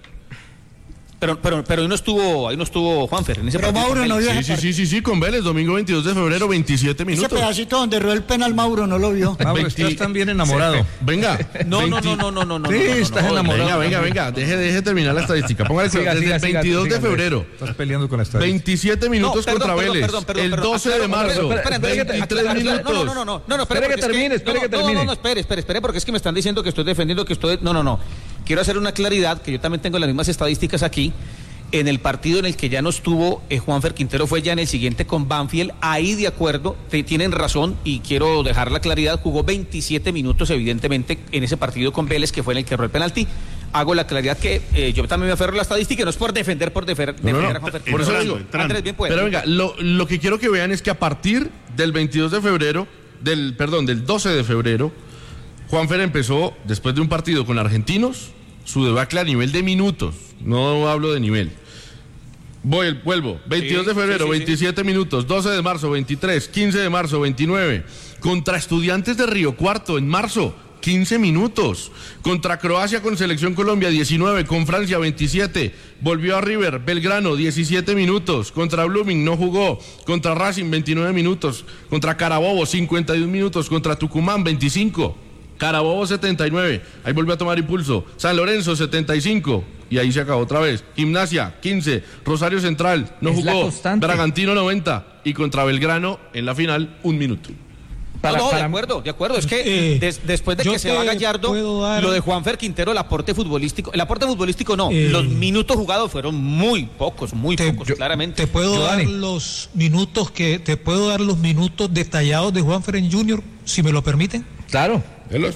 Pero, pero, pero ahí no estuvo, ahí no estuvo Juanfer en ese pero partido. Mauro no vio sí, sí, sí, sí, sí, con Vélez, domingo veintidós de febrero, veintisiete minutos. Ese pedacito donde erró el penal Mauro no lo vio. Mauro, estás también enamorado. Sí. Venga. No, no, no, no, no, no, no. Sí, no, no, estás no, enamorado. Venga, venga, venga, deje, deje terminar la estadística. Póngale siga, desde siga, el veintidós siga, de febrero. Estás peleando con la estadística. veintisiete minutos no, perdón, contra perdón, Vélez. perdón, perdón, el perdón, doce de marzo. veintitrés minutos. No, no, no, no, no, no, espere que termine, espere que termine. No, no, no, espere, espere, espere, porque es que me están diciendo que estoy defendiendo que estoy. No, no, no. Quiero hacer una claridad, que yo también tengo las mismas estadísticas aquí. En el partido en el que ya no estuvo eh, Juanfer Quintero fue ya en el siguiente con Banfield, ahí de acuerdo, te, tienen razón y quiero dejar la claridad, jugó veintisiete minutos evidentemente en ese partido con Vélez que fue en el que erró el penalti. Hago la claridad que eh, yo también me aferro a la estadística, no es por defender, por defender, no, defender no, a Juanfer por eso Quintero. digo, Andrés, bien puede. Pero venga, lo, lo que quiero que vean es que a partir del veintidós de febrero, del perdón, del doce de febrero, Juanfer empezó, después de un partido con Argentinos, su debacle a nivel de minutos, no hablo de nivel. Voy, vuelvo, veintidós de febrero, sí, sí, sí. veintisiete minutos, doce de marzo, veintitrés, quince de marzo, veintinueve, contra Estudiantes de Río Cuarto en marzo, quince minutos, contra Croacia con Selección Colombia, diecinueve, con Francia, veintisiete, volvió a River, Belgrano, diecisiete minutos, contra Blooming no jugó, contra Racing, veintinueve minutos, contra Carabobo, cincuenta y un minutos, contra Tucumán, veinticinco, Carabobo, setenta y nueve, ahí volvió a tomar impulso, San Lorenzo, setenta y cinco, y ahí se acabó otra vez. Gimnasia, quince, Rosario Central, no Es jugó, la constante. Bragantino noventa y contra Belgrano en la final un minuto. Para- no, no, para- de acuerdo, de acuerdo. Es que Eh, des- después de yo que se te va Gallardo, puedo dar- lo de Juanfer Quintero, el aporte futbolístico, el aporte futbolístico no, Eh, los minutos jugados fueron muy pocos, muy Te- pocos, yo- claramente. Te puedo Yo, dar Dani. los minutos que te puedo dar los minutos detallados de Juan Fernández junior, si me lo permiten. Claro. ¿Velos?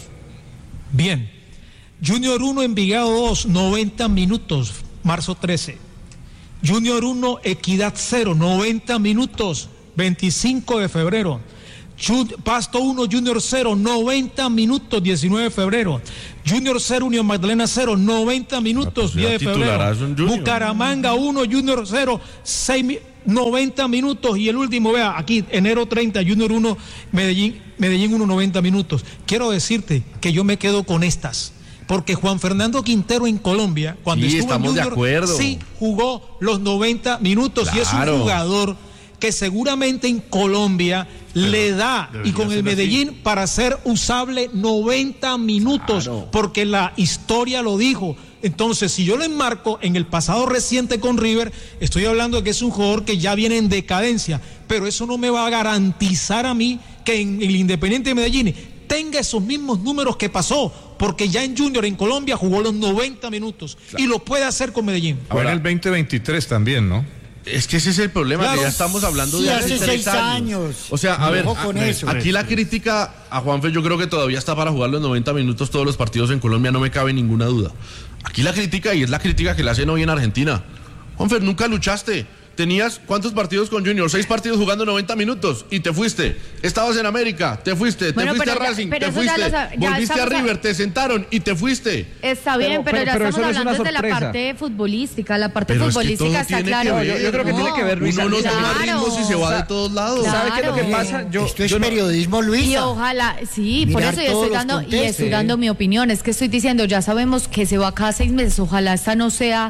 Bien. Junior uno, Envigado dos, noventa minutos, marzo trece. Junior uno, Equidad cero, noventa minutos, veinticinco de febrero. Ju- Pasto uno, Junior cero, noventa minutos, diecinueve de febrero. Junior cero, Unión Magdalena cero, noventa minutos, Ah, pues ya diez de febrero. titularazo en Junior. Bucaramanga uno, Junior cero, seis, mi- noventa minutos. Y el último, vea, aquí, enero treinta, Junior uno, Medellín, Medellín uno, noventa minutos. Quiero decirte que yo me quedo con estas. Porque Juan Fernando Quintero en Colombia, cuando Sí, estuvo en estamos de Junior, acuerdo. sí jugó los noventa minutos y es un Claro. jugador que seguramente en Colombia le da, y debería con el ser así. Medellín, para ser usable noventa minutos, Claro. porque la historia lo dijo. Entonces, si yo lo enmarco en el pasado reciente con River, estoy hablando de que es un jugador que ya viene en decadencia, pero eso no me va a garantizar a mí que en el Independiente de Medellín tenga esos mismos números que pasó, porque ya en Junior, en Colombia, jugó los noventa minutos y lo puede hacer con Medellín. Fue en Ahora- el veinte veintitrés también, ¿no? Es que ese es el problema, Claro. que ya estamos hablando Sí, de hace tres seis años. O sea, a ver, Ojo con a- eso. aquí la crítica a Juanfe yo creo que todavía está para jugar los noventa minutos todos los partidos en Colombia, no me cabe ninguna duda. Aquí la crítica, y es la crítica que le hacen hoy en Argentina. Juanfer, nunca luchaste. Tenías, ¿cuántos partidos con Junior? Seis partidos jugando noventa minutos y te fuiste. Estabas en América, te fuiste. Bueno, te fuiste pero a ya- Racing, pero te eso ya fuiste. lo sab- ya Volviste a estamos a- River, te sentaron y te fuiste. Está bien, Pero- pero, pero- ya pero estamos eso no es hablando una desde la sorpresa. parte futbolística. La parte Pero es que futbolística todo está tiene claro. que ver. Yo- yo creo que tiene que ver, Luisa. Uno no Claro. toma ritmos y se va de todos lados. Claro. ¿Sabe qué es lo que pasa? Yo, Esto es yo no- periodismo, Y Luisa. ojalá, sí, por Mirar eso yo todos estoy los dando, y contextos. estoy Sí. dando mi opinión. Es que estoy diciendo, ya sabemos que se va cada seis meses. Ojalá esta no sea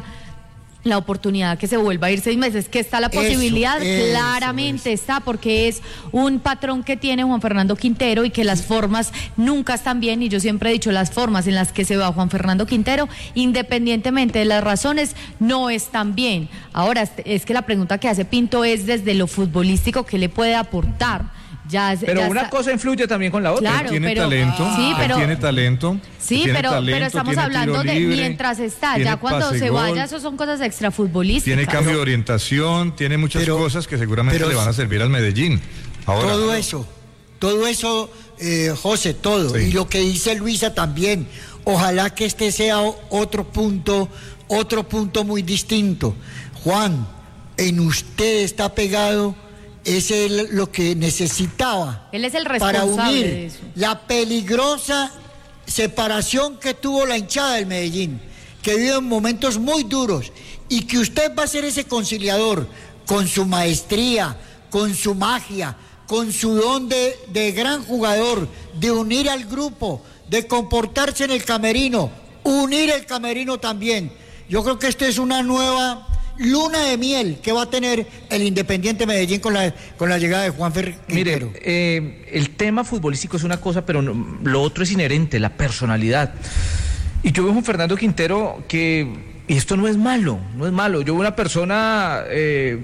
la oportunidad que se vuelva a ir seis meses, que está la Eso, posibilidad, eso, claramente está, porque es un patrón que tiene Juan Fernando Quintero y que las formas nunca están bien, y yo siempre he dicho, las formas en las que se va Juan Fernando Quintero, independientemente de las razones, no están bien. Ahora, es- es que la pregunta que hace Pinto es desde lo futbolístico, ¿qué le puede aportar? Ya, es- Pero ya una está- cosa influye también con la otra. Claro, Él tiene pero- talento, sí, él pero- tiene talento. Sí, tiene pero, talento, pero estamos tiene hablando tiro de libre, mientras está, tiene ya cuando pase se gol, vaya, eso son cosas extrafutbolísticas. Tiene cambio de orientación, tiene muchas Pero- cosas que seguramente pero le van a sí. servir al Medellín. Ahora, Todo eso, todo eso, eh, José, todo. Sí. Y lo que dice Luisa también. Ojalá que este sea o- otro punto, otro punto muy distinto. Juan, en usted está pegado, es el- lo que necesitaba. Él es el para responsable unir de eso. la peligrosa separación que tuvo la hinchada del Medellín, que vive en momentos muy duros, y que usted va a ser ese conciliador con su maestría, con su magia, con su don de, de gran jugador, de unir al grupo, de comportarse en el camerino, unir el camerino también. Yo creo que esto es una nueva luna de miel que va a tener el Independiente Medellín con la, con la llegada de Juanfer Quintero. Mire, eh, el tema futbolístico es una cosa, pero no- lo otro es inherente, la personalidad. Y yo veo a Juan Fernando Quintero que, y esto no es malo, no es malo. Yo veo una persona eh,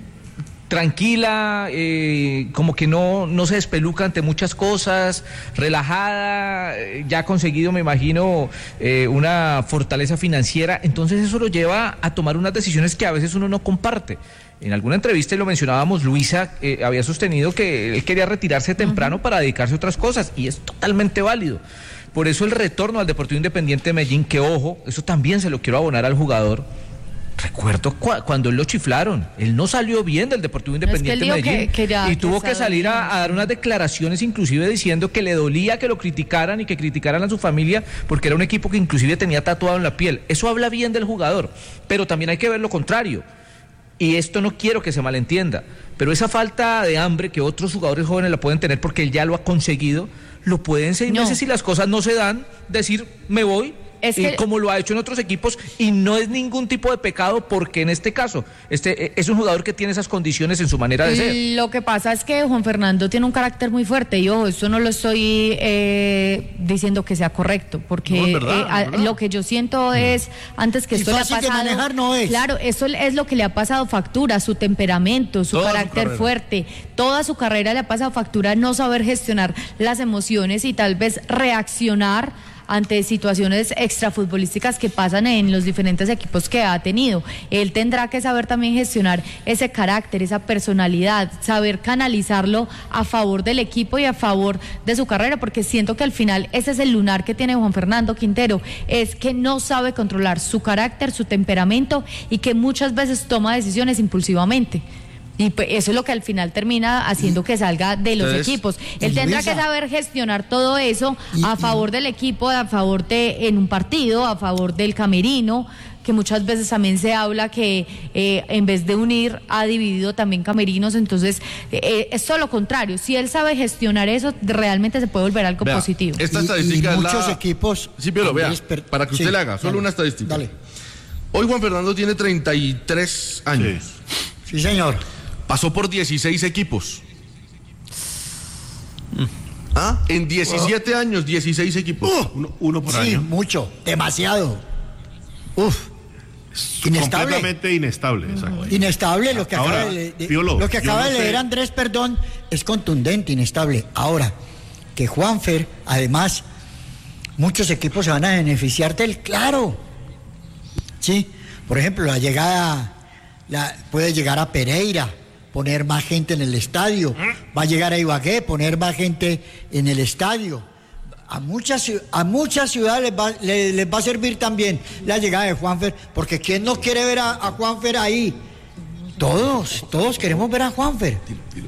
tranquila, eh, como que no, no se despeluca ante muchas cosas, relajada, eh, ya ha conseguido, me imagino, eh, una fortaleza financiera. Entonces eso lo lleva a tomar unas decisiones que a veces uno no comparte. En alguna entrevista, y lo mencionábamos, Luisa eh, había sostenido que él quería retirarse temprano para dedicarse a otras cosas, y es totalmente válido. Por eso el retorno al Deportivo Independiente de Medellín, que ojo, eso también se lo quiero abonar al jugador. Recuerdo cu- cuando él lo chiflaron, él no salió bien del Deportivo No, es que él Independiente de dijo Medellín que- que ya- y que tuvo que estaba salir a, bien. a dar unas declaraciones, inclusive diciendo que le dolía que lo criticaran y que criticaran a su familia, porque era un equipo que inclusive tenía tatuado en la piel. Eso habla bien del jugador, pero también hay que ver lo contrario. Y esto no quiero que se malentienda, pero esa falta de hambre que otros jugadores jóvenes la pueden tener porque él ya lo ha conseguido, lo pueden seis No. meses si las cosas no se dan, decir me voy Es y que- como lo ha hecho en otros equipos, y no es ningún tipo de pecado, porque en este caso este eh, es un jugador que tiene esas condiciones en su manera de ser. Lo que pasa es que Juan Fernando tiene un carácter muy fuerte y ojo, esto no lo estoy eh, diciendo que sea correcto, porque No, es verdad, eh, a- es verdad. lo que yo siento es, antes que Y esto le ha fácil de pasado... manejar no es. Claro, eso es lo que le ha pasado factura, su temperamento, su Toda su carácter carrera. fuerte, toda su carrera le ha pasado factura no saber gestionar las emociones y tal vez reaccionar ante situaciones extrafutbolísticas que pasan en los diferentes equipos que ha tenido. Él tendrá que saber también gestionar ese carácter, esa personalidad, saber canalizarlo a favor del equipo y a favor de su carrera, porque siento que al final ese es el lunar que tiene Juan Fernando Quintero, es que no sabe controlar su carácter, su temperamento y que muchas veces toma decisiones impulsivamente. Y pues eso es lo que al final termina haciendo que salga de los Entonces, equipos. Él tendrá Luisa. que saber gestionar todo eso Y- a y- favor del equipo, a favor de en un partido, a favor del camerino, que muchas veces también se habla que eh, en vez de unir ha dividido también camerinos. Entonces eh, es todo lo contrario. Si él sabe gestionar eso, realmente se puede volver algo Vea, positivo. Esta Y- estadística y es muchos la... equipos- Sí, pero vea, Andrés, per- para que usted sí, le haga, solo dale, una estadística. dale. Hoy Juan Fernando tiene treinta y tres años. Sí, señor. Pasó por dieciséis equipos. ¿Ah? En diecisiete años, dieciséis equipos. Uh, Uno, uno por sí, año. mucho, demasiado. Uf, inestable. Completamente inestable. Exacto. Inestable, lo que Ahora, acaba de, de- Piolo, lo que yo acaba no de sé- leer Andrés, perdón, es contundente, inestable. Ahora, que Juanfer, además, muchos equipos se van a beneficiar del claro. Sí, por ejemplo, la llegada, la, puede llegar a Pereira, poner más gente en el estadio, va a llegar a Ibagué, poner más gente en el estadio. A muchas, ciu- a muchas ciudades les va, le- les va a servir también la llegada de Juanfer, porque ¿quién no quiere ver a, a Juanfer ahí? Todos, todos queremos ver a Juanfer.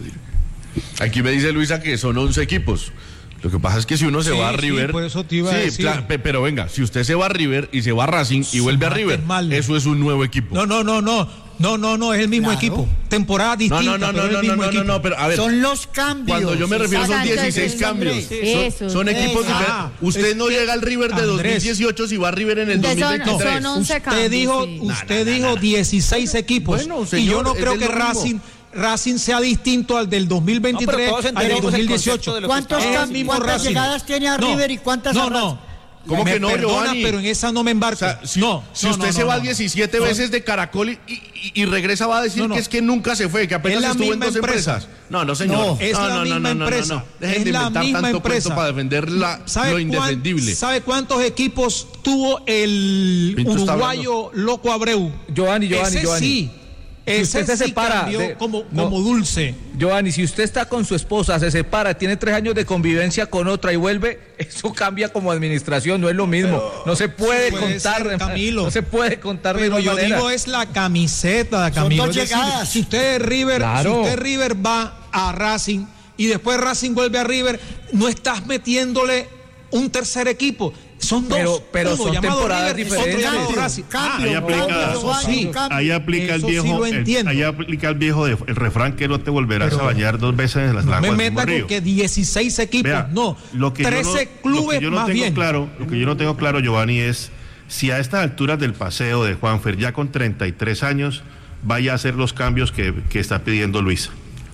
Aquí me dice Luisa que son once equipos. Lo que pasa es que si uno se Sí, va a sí, River... por eso te iba a sí, decir. claro, pe- pero venga, si usted se va a River y se va a Racing y vuelve a Mate River, mal. eso es un nuevo equipo. No, no, no, no, no, no, no, es el mismo Claro. equipo. Temporada no, distinta, no, no, pero no, es el no, no, mismo no, no, equipo. no, pero a ver, Son los cambios. cuando yo me refiero son Exacto, dieciséis eso, cambios. Andrés. Son, Eso, son equipos eso. diferentes. Ah, Usted es no que, llega al River de Andrés, dos mil dieciocho si va a River en el De dos mil son- veintitrés. son once Usted cambios, dijo, sí. usted dijo dieciséis equipos. Bueno, y señor, yo no es creo de que lo mismo. Racing, Racing sea distinto al del dos mil veintitrés, No, pero todos al del entendemos dos mil el concepto dieciocho. de lo que ¿Cuántos estaba Es el cambios, mismo cuántas Racing. llegadas tiene a No, River y cuántas no, a Racing? no. ¿Cómo Me que no, perdona, Giovanni? pero en esa no me O embarco. sea, si, no, si no, usted no, se no, va no. diecisiete No. veces de Caracol y, y- y regresa va a decir No, no. que es que nunca se fue, que apenas Es la estuvo en misma dos empresa. empresas. No, no, señor. No, es no, la no, no, misma no, no, no, empresa. no. Dejen Es de la inventar misma tanto empresa. cuento para defender la, ¿Sabe lo cuán- indefendible. ¿Sabe cuántos equipos tuvo el Pinto está uruguayo Loco Abreu? Giovanni, Giovanni, Ese Giovanni. sí. Si Ese usted se sí separa cambió de- como, no. como dulce. Giovanni, si usted está con su esposa, se separa, tiene tres años de convivencia con otra y vuelve, eso cambia como administración, no es lo mismo. No se puede puede contar, ser, de- Camilo. no se puede contar de Pero igual yo manera. digo es la camiseta, Camilo. dos Es decir, llegadas. si usted es River, Claro. si usted River va a Racing y después Racing vuelve a River, no estás metiéndole un tercer equipo. Son dos. Pero- pero uno son llamado temporadas River, diferentes. otro llamado Cambio, Racing. cambio, Ahí Ah, aplica- cambio, eso Giovanni, sí. cambio. Ahí aplica el Eso sí viejo, lo el- entiendo. ahí aplica el viejo de- el refrán que no te volverás Pero a bañar dos veces en las No me aguas del meta río. con que dieciséis equipos, Vea, no, lo que yo no- trece lo clubes que yo no más tengo bien. claro, lo que yo no tengo claro, Giovanni, es si a estas alturas del paseo de Juanfer, ya con treinta y tres años, vaya a hacer los cambios que, que está pidiendo Luisa.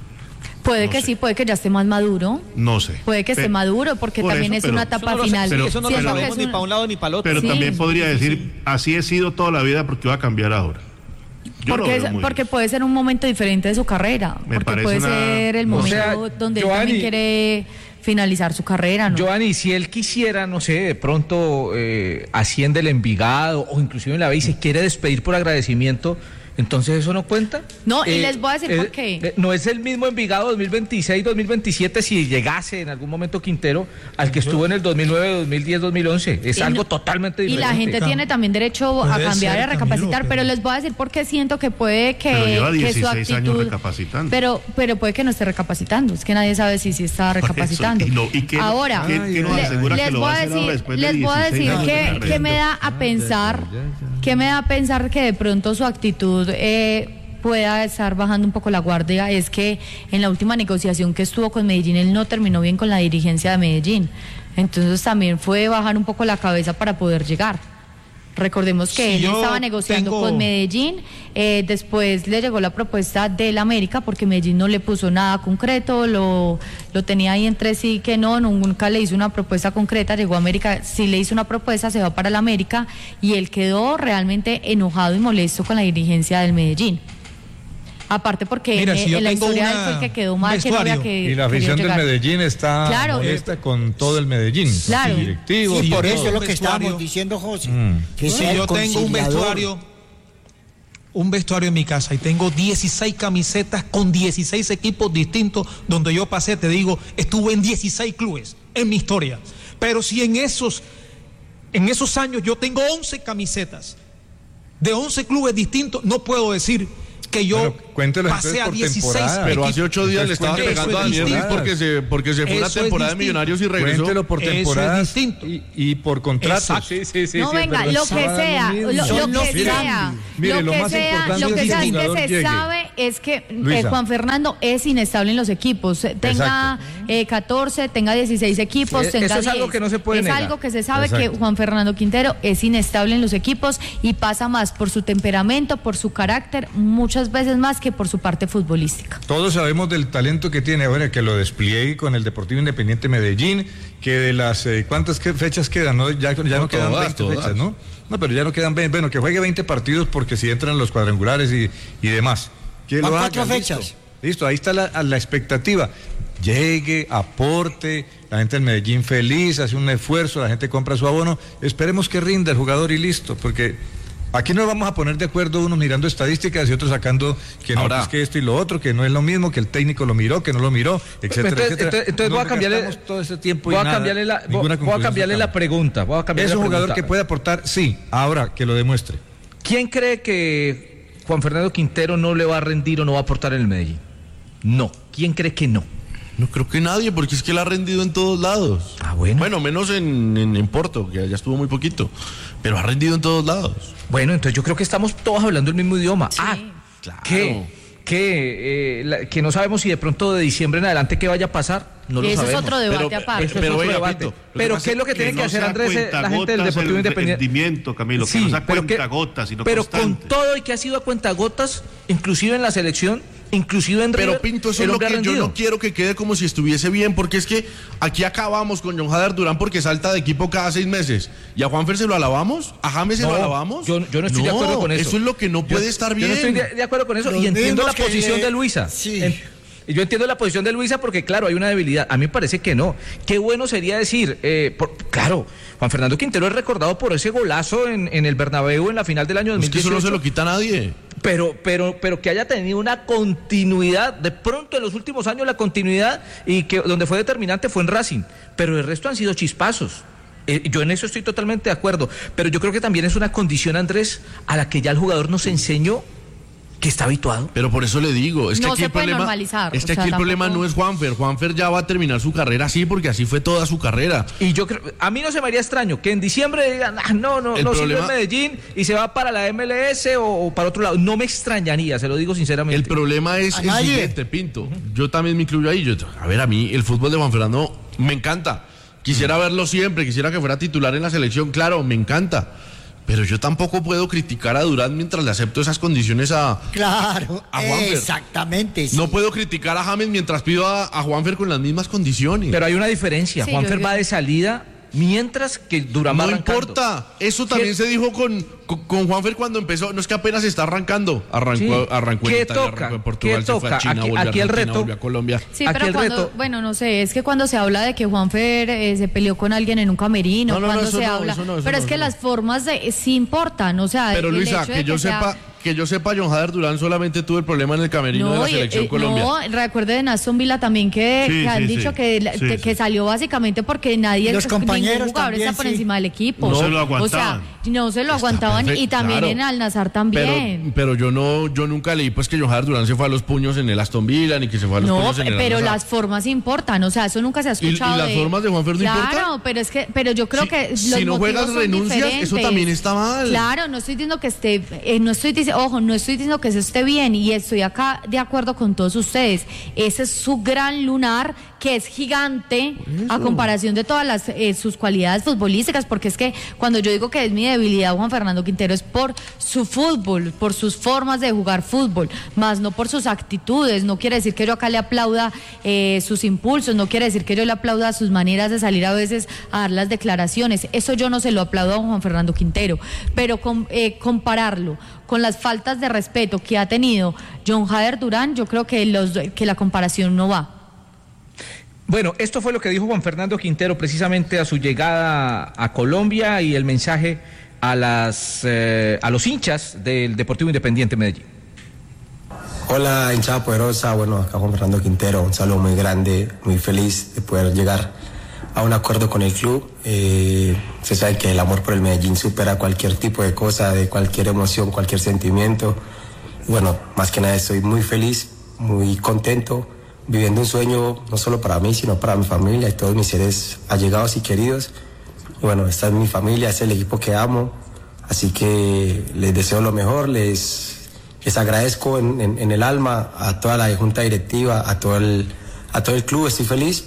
Puede No que sé. sí, puede que ya esté más maduro. No sé. Puede que esté Pe- maduro, porque por también eso, es pero- una Eso etapa no lo, final. pero, eso no lo Siento que sabemos es ni un- para un lado ni para el otro. Pero Sí. también podría decir, así he sido toda la vida porque iba a cambiar ahora. Yo lo Porque, veo es- muy porque bien. puede ser un momento diferente de su carrera, Me porque parece puede una- ser el no momento sé. donde él Giovanni- también quiere finalizar su carrera, ¿no? Giovanni, si él quisiera, no sé, de pronto eh, asciende el Envigado o inclusive en la B y se quiere despedir por agradecimiento, entonces eso no cuenta. No, y les voy a decir por qué. eh, no es el mismo Envigado dos mil veintiséis dos mil veintisiete si llegase en algún momento Quintero al que estuvo en el dos mil nueve dos mil diez dos mil once. Es Y algo no- totalmente Y diferente. la gente Cam- tiene también derecho a puede cambiar y ser, a recapacitar, Camilo, pero pero- les voy a decir porque siento que puede que, Pero lleva que su dieciséis años actitud, recapacitando. pero pero puede que no esté recapacitando, es que nadie sabe si sí está recapacitando. ¿Y lo- y qué- Ahora, qué- qué nos le- asegura que les lo voy va a a hacer ahora decir, después de les voy a dieciséis decir años que, de que me da a pensar, que me da a pensar que de pronto su actitud eh, pueda estar bajando un poco la guardia es que en la última negociación que estuvo con Medellín, él no terminó bien con la dirigencia de Medellín. Entonces también fue bajar un poco la cabeza para poder llegar. Recordemos que Si él yo estaba negociando tengo- con Medellín, eh, después le llegó la propuesta del América porque Medellín no le puso nada concreto, lo, lo tenía ahí entre sí que no, nunca le hizo una propuesta concreta, llegó a América, sí le hizo una propuesta, se va para el América y él quedó realmente enojado y molesto con la dirigencia del Medellín. Aparte porque Mira, en, si yo en la tengo historia una- él fue el que quedó un mal, que no había vestuario. que Y la afición del quería llegar. Medellín está Claro. molesta con todo el Medellín, con sus Claro. directivos. Sí, Si yo por tengo eso es lo un que estábamos vestuario- diciendo, José. Mm. Que Si sea el yo tengo un conciliador. vestuario, un vestuario en mi casa y tengo dieciséis camisetas con dieciséis equipos distintos donde yo pasé, te digo, estuve en dieciséis clubes en mi historia. Pero si en esos, en esos años yo tengo once camisetas de once clubes distintos, no puedo decir que yo Bueno, cuéntelos pasé entonces a por dieciséis temporada. Pero hace equipos. ocho días le Entonces, estaba cuéntelo pegando a por Daniel Ruiz distinto. porque se, porque se fue Eso una es temporada de distinto. Millonarios y regresó. Cuéntelo por Eso es temporadas distinto. y, y por contratos. Exacto. Sí, sí, sí. no, sí, es venga, verdad. lo que Eso sea, da lo lo, mismo. lo Son los que sea, grandes. Mire, lo lo que más sea, importante lo es que que el sea es que jugador se llegue. sabe es que eh, Luisa. Juan Fernando es inestable en los equipos, tenga eh, catorce, tenga dieciséis equipos, Sí, tenga eso es algo diez. que no se puede Es negar. algo que se sabe Exacto. que Juan Fernando Quintero es inestable en los equipos y pasa más por su temperamento, por su carácter, muchas veces más que por su parte futbolística. Todos sabemos del talento que tiene ahora, que lo despliegue con el Deportivo Independiente Medellín, que de las, eh, ¿cuántas que- fechas quedan? No, ya, ya no, No, quedan todas, veinte todas. fechas, ¿no? No, pero ya no quedan veinte, bueno, que juegue veinte partidos porque si entran los cuadrangulares y, y demás. Que Van lo cuatro haga, fechas. Listo, listo, ahí está la, la expectativa. Llegue, aporte, la gente del Medellín feliz, hace un esfuerzo, la gente compra su abono. Esperemos que rinda el jugador y listo, porque aquí nos vamos a poner de acuerdo unos mirando estadísticas y otros sacando que no, Ahora- pues que esto y lo otro, que no es lo mismo, que el técnico lo miró, que no lo miró, etcétera, Entonces, etcétera. entonces- entonces voy a Nos cambiarle, gastamos todo ese tiempo y voy a nada, cambiarle la, voy, ninguna voy a conclusión cambiarle la sacamos. pregunta. Voy a cambiarle Es un la jugador pregunta. que puede aportar, sí, ahora que lo demuestre. ¿Quién cree que Juan Fernando Quintero no le va a rendir o no va a aportar en el Medellín? No. ¿Quién cree que no? No creo que nadie, porque es que él ha rendido en todos lados. Ah, bueno. Bueno, menos en, en, en Porto, que allá estuvo muy poquito. Pero ha rendido en todos lados. Bueno, entonces yo creo que estamos todos hablando el mismo idioma. Ah, claro. ¿qué? ¿Qué? Eh, la- que no sabemos si de pronto de diciembre en adelante qué vaya a pasar. No lo Ese es sabemos. otro debate Pero- aparte. Eso es Pero otro venga, debate. Pinto, lo que Pero pasa ¿qué es lo que es tiene que, no hacer sea Andrés, eh, la gente del cuentagotas Deportivo el Independiente? rendimiento, Camilo, que no sea pero que- cuentagotas, sino pero constante. con todo y que ha sido a cuentagotas, inclusive en la selección, inclusive en Pero River, Pinto, eso el es lo hombre ha que yo rendido. no quiero que quede como si estuviese bien, porque es que aquí acabamos con John Jader Durán porque salta de equipo cada seis meses. ¿Y a Juanfer se lo alabamos? ¿A James se No, lo alabamos? yo, yo no estoy de acuerdo con eso. Eso es lo que no Yo- puede estar bien. Yo no estoy de, de acuerdo con eso Los y entiendo mismos la que posición le- de Luisa. Sí. En- yo entiendo la posición de Luisa porque, claro, hay una debilidad. A mí me parece que no. Qué bueno sería decir, eh, por- claro, Juan Fernando Quintero es recordado por ese golazo en, en el Bernabéu en la final del año dos Es mil que eso dieciocho. no se lo quita a nadie. Pero, pero, pero que haya tenido una continuidad, de pronto en los últimos años la continuidad, y que donde fue determinante fue en Racing, pero el resto han sido chispazos. Eh, yo en eso estoy totalmente de acuerdo, pero yo creo que también es una condición, Andrés, a la que ya el jugador nos enseñó que está habituado. Pero por eso le digo, es que No aquí se el puede problema, normalizar, es que o sea, aquí el problema tampoco- no es Juanfer. Juanfer ya va a terminar su carrera así porque así fue toda su carrera. Y yo creo, a mí no se me haría extraño que en diciembre digan, ah, no, no, El no sirve problema- en Medellín y se va para la M L S o, o para otro lado. No me extrañaría, se lo digo sinceramente. El problema es A el nadie. siguiente, Pinto. Yo también me incluyo ahí. Yo, a ver, a mí el fútbol de Juan Fernando me encanta. Quisiera verlo siempre, quisiera que fuera titular en la selección, claro, me encanta. Pero yo tampoco puedo criticar a Durán mientras le acepto esas condiciones a... Claro, A Juanfer. exactamente. sí. No puedo criticar a James mientras pido a, a Juanfer con las mismas condiciones. Pero hay una diferencia. Sí, Juanfer yo- va de salida mientras que Durán va no arrancando. importa, eso también ¿Qué- se dijo con, con, con Juanfer cuando empezó, no es que apenas está arrancando, arrancó, Sí. arrancó en ¿Qué Italia, toca? arrancó en Portugal, ¿Qué se fue a toca? China, Aquí- volvió a aquí el Argentina, reto- volvió a Colombia. Sí, Aquí pero el cuando, reto- bueno, no sé, es que cuando se habla de que Juanfer eh, se peleó con alguien en un camerino, No, no, no, cuando eso se no, habla, eso no, eso pero no, es que eso no. las formas de sí importan, o sea, Pero el Luisa, hecho de que yo sea- sepa, que yo sepa, John Jader Durán solamente tuvo el problema en el camerino de la y- selección eh, Colombia. no, recuerde de Aston Villa también que, Sí, que han sí, dicho sí. que, la- Sí, que, sí. que salió básicamente porque nadie, Los compañeros ningún jugador también, está por sí. encima del equipo. No se lo O aguantaban. sea, no se lo aguantaban perfecto, y también claro. en Al Nazar Pero, también. pero yo no, yo nunca leí pues que John Jader Durán se fue a los puños en el Aston Villa ni que se fue a los No, puños en el pero Al-Nassr. las formas importan, o sea, eso nunca se ha ¿Y- y escuchado. las de- formas de Juanfer no Claro, importan? pero es que, pero yo creo Si- que los si no motivos juegas son renuncias, eso diferentes. también está mal. Claro, no estoy diciendo que esté, eh, no estoy diciendo, que, ojo, no estoy diciendo que eso esté bien y estoy acá de acuerdo con todos ustedes. Ese es su gran lunar, que es gigante a comparación de todas las eh, sus cualidades futbolísticas, porque es que cuando yo digo que es mi debilidad Juan Fernando Quintero es por su fútbol, por sus formas de jugar fútbol, más no por sus actitudes. No quiere decir que yo acá le aplauda eh, sus impulsos, no quiere decir que yo le aplauda sus maneras de salir a veces a dar las declaraciones. Eso yo no se lo aplaudo a Juan Fernando Quintero, pero con, eh, compararlo con las faltas de respeto que ha tenido John Jader Durán, yo creo que, los, que la comparación no va. Bueno, esto fue lo que dijo Juan Fernando Quintero precisamente a su llegada a Colombia y el mensaje a las eh, a los hinchas del Deportivo Independiente Medellín. Hola, hinchada poderosa. Bueno, acá Juan Fernando Quintero, un saludo muy grande, muy feliz de poder llegar a un acuerdo con el club. Eh, se sabe que el amor por el Medellín supera cualquier tipo de cosa, de cualquier emoción, cualquier sentimiento. Bueno, más que nada estoy muy feliz, muy contento, viviendo un sueño no solo para mí, sino para mi familia y todos mis seres allegados y queridos. Y bueno, esta es mi familia, es el equipo que amo, así que les deseo lo mejor, les, les agradezco en, en, en el alma a toda la junta directiva, a todo el, a todo el club, estoy feliz.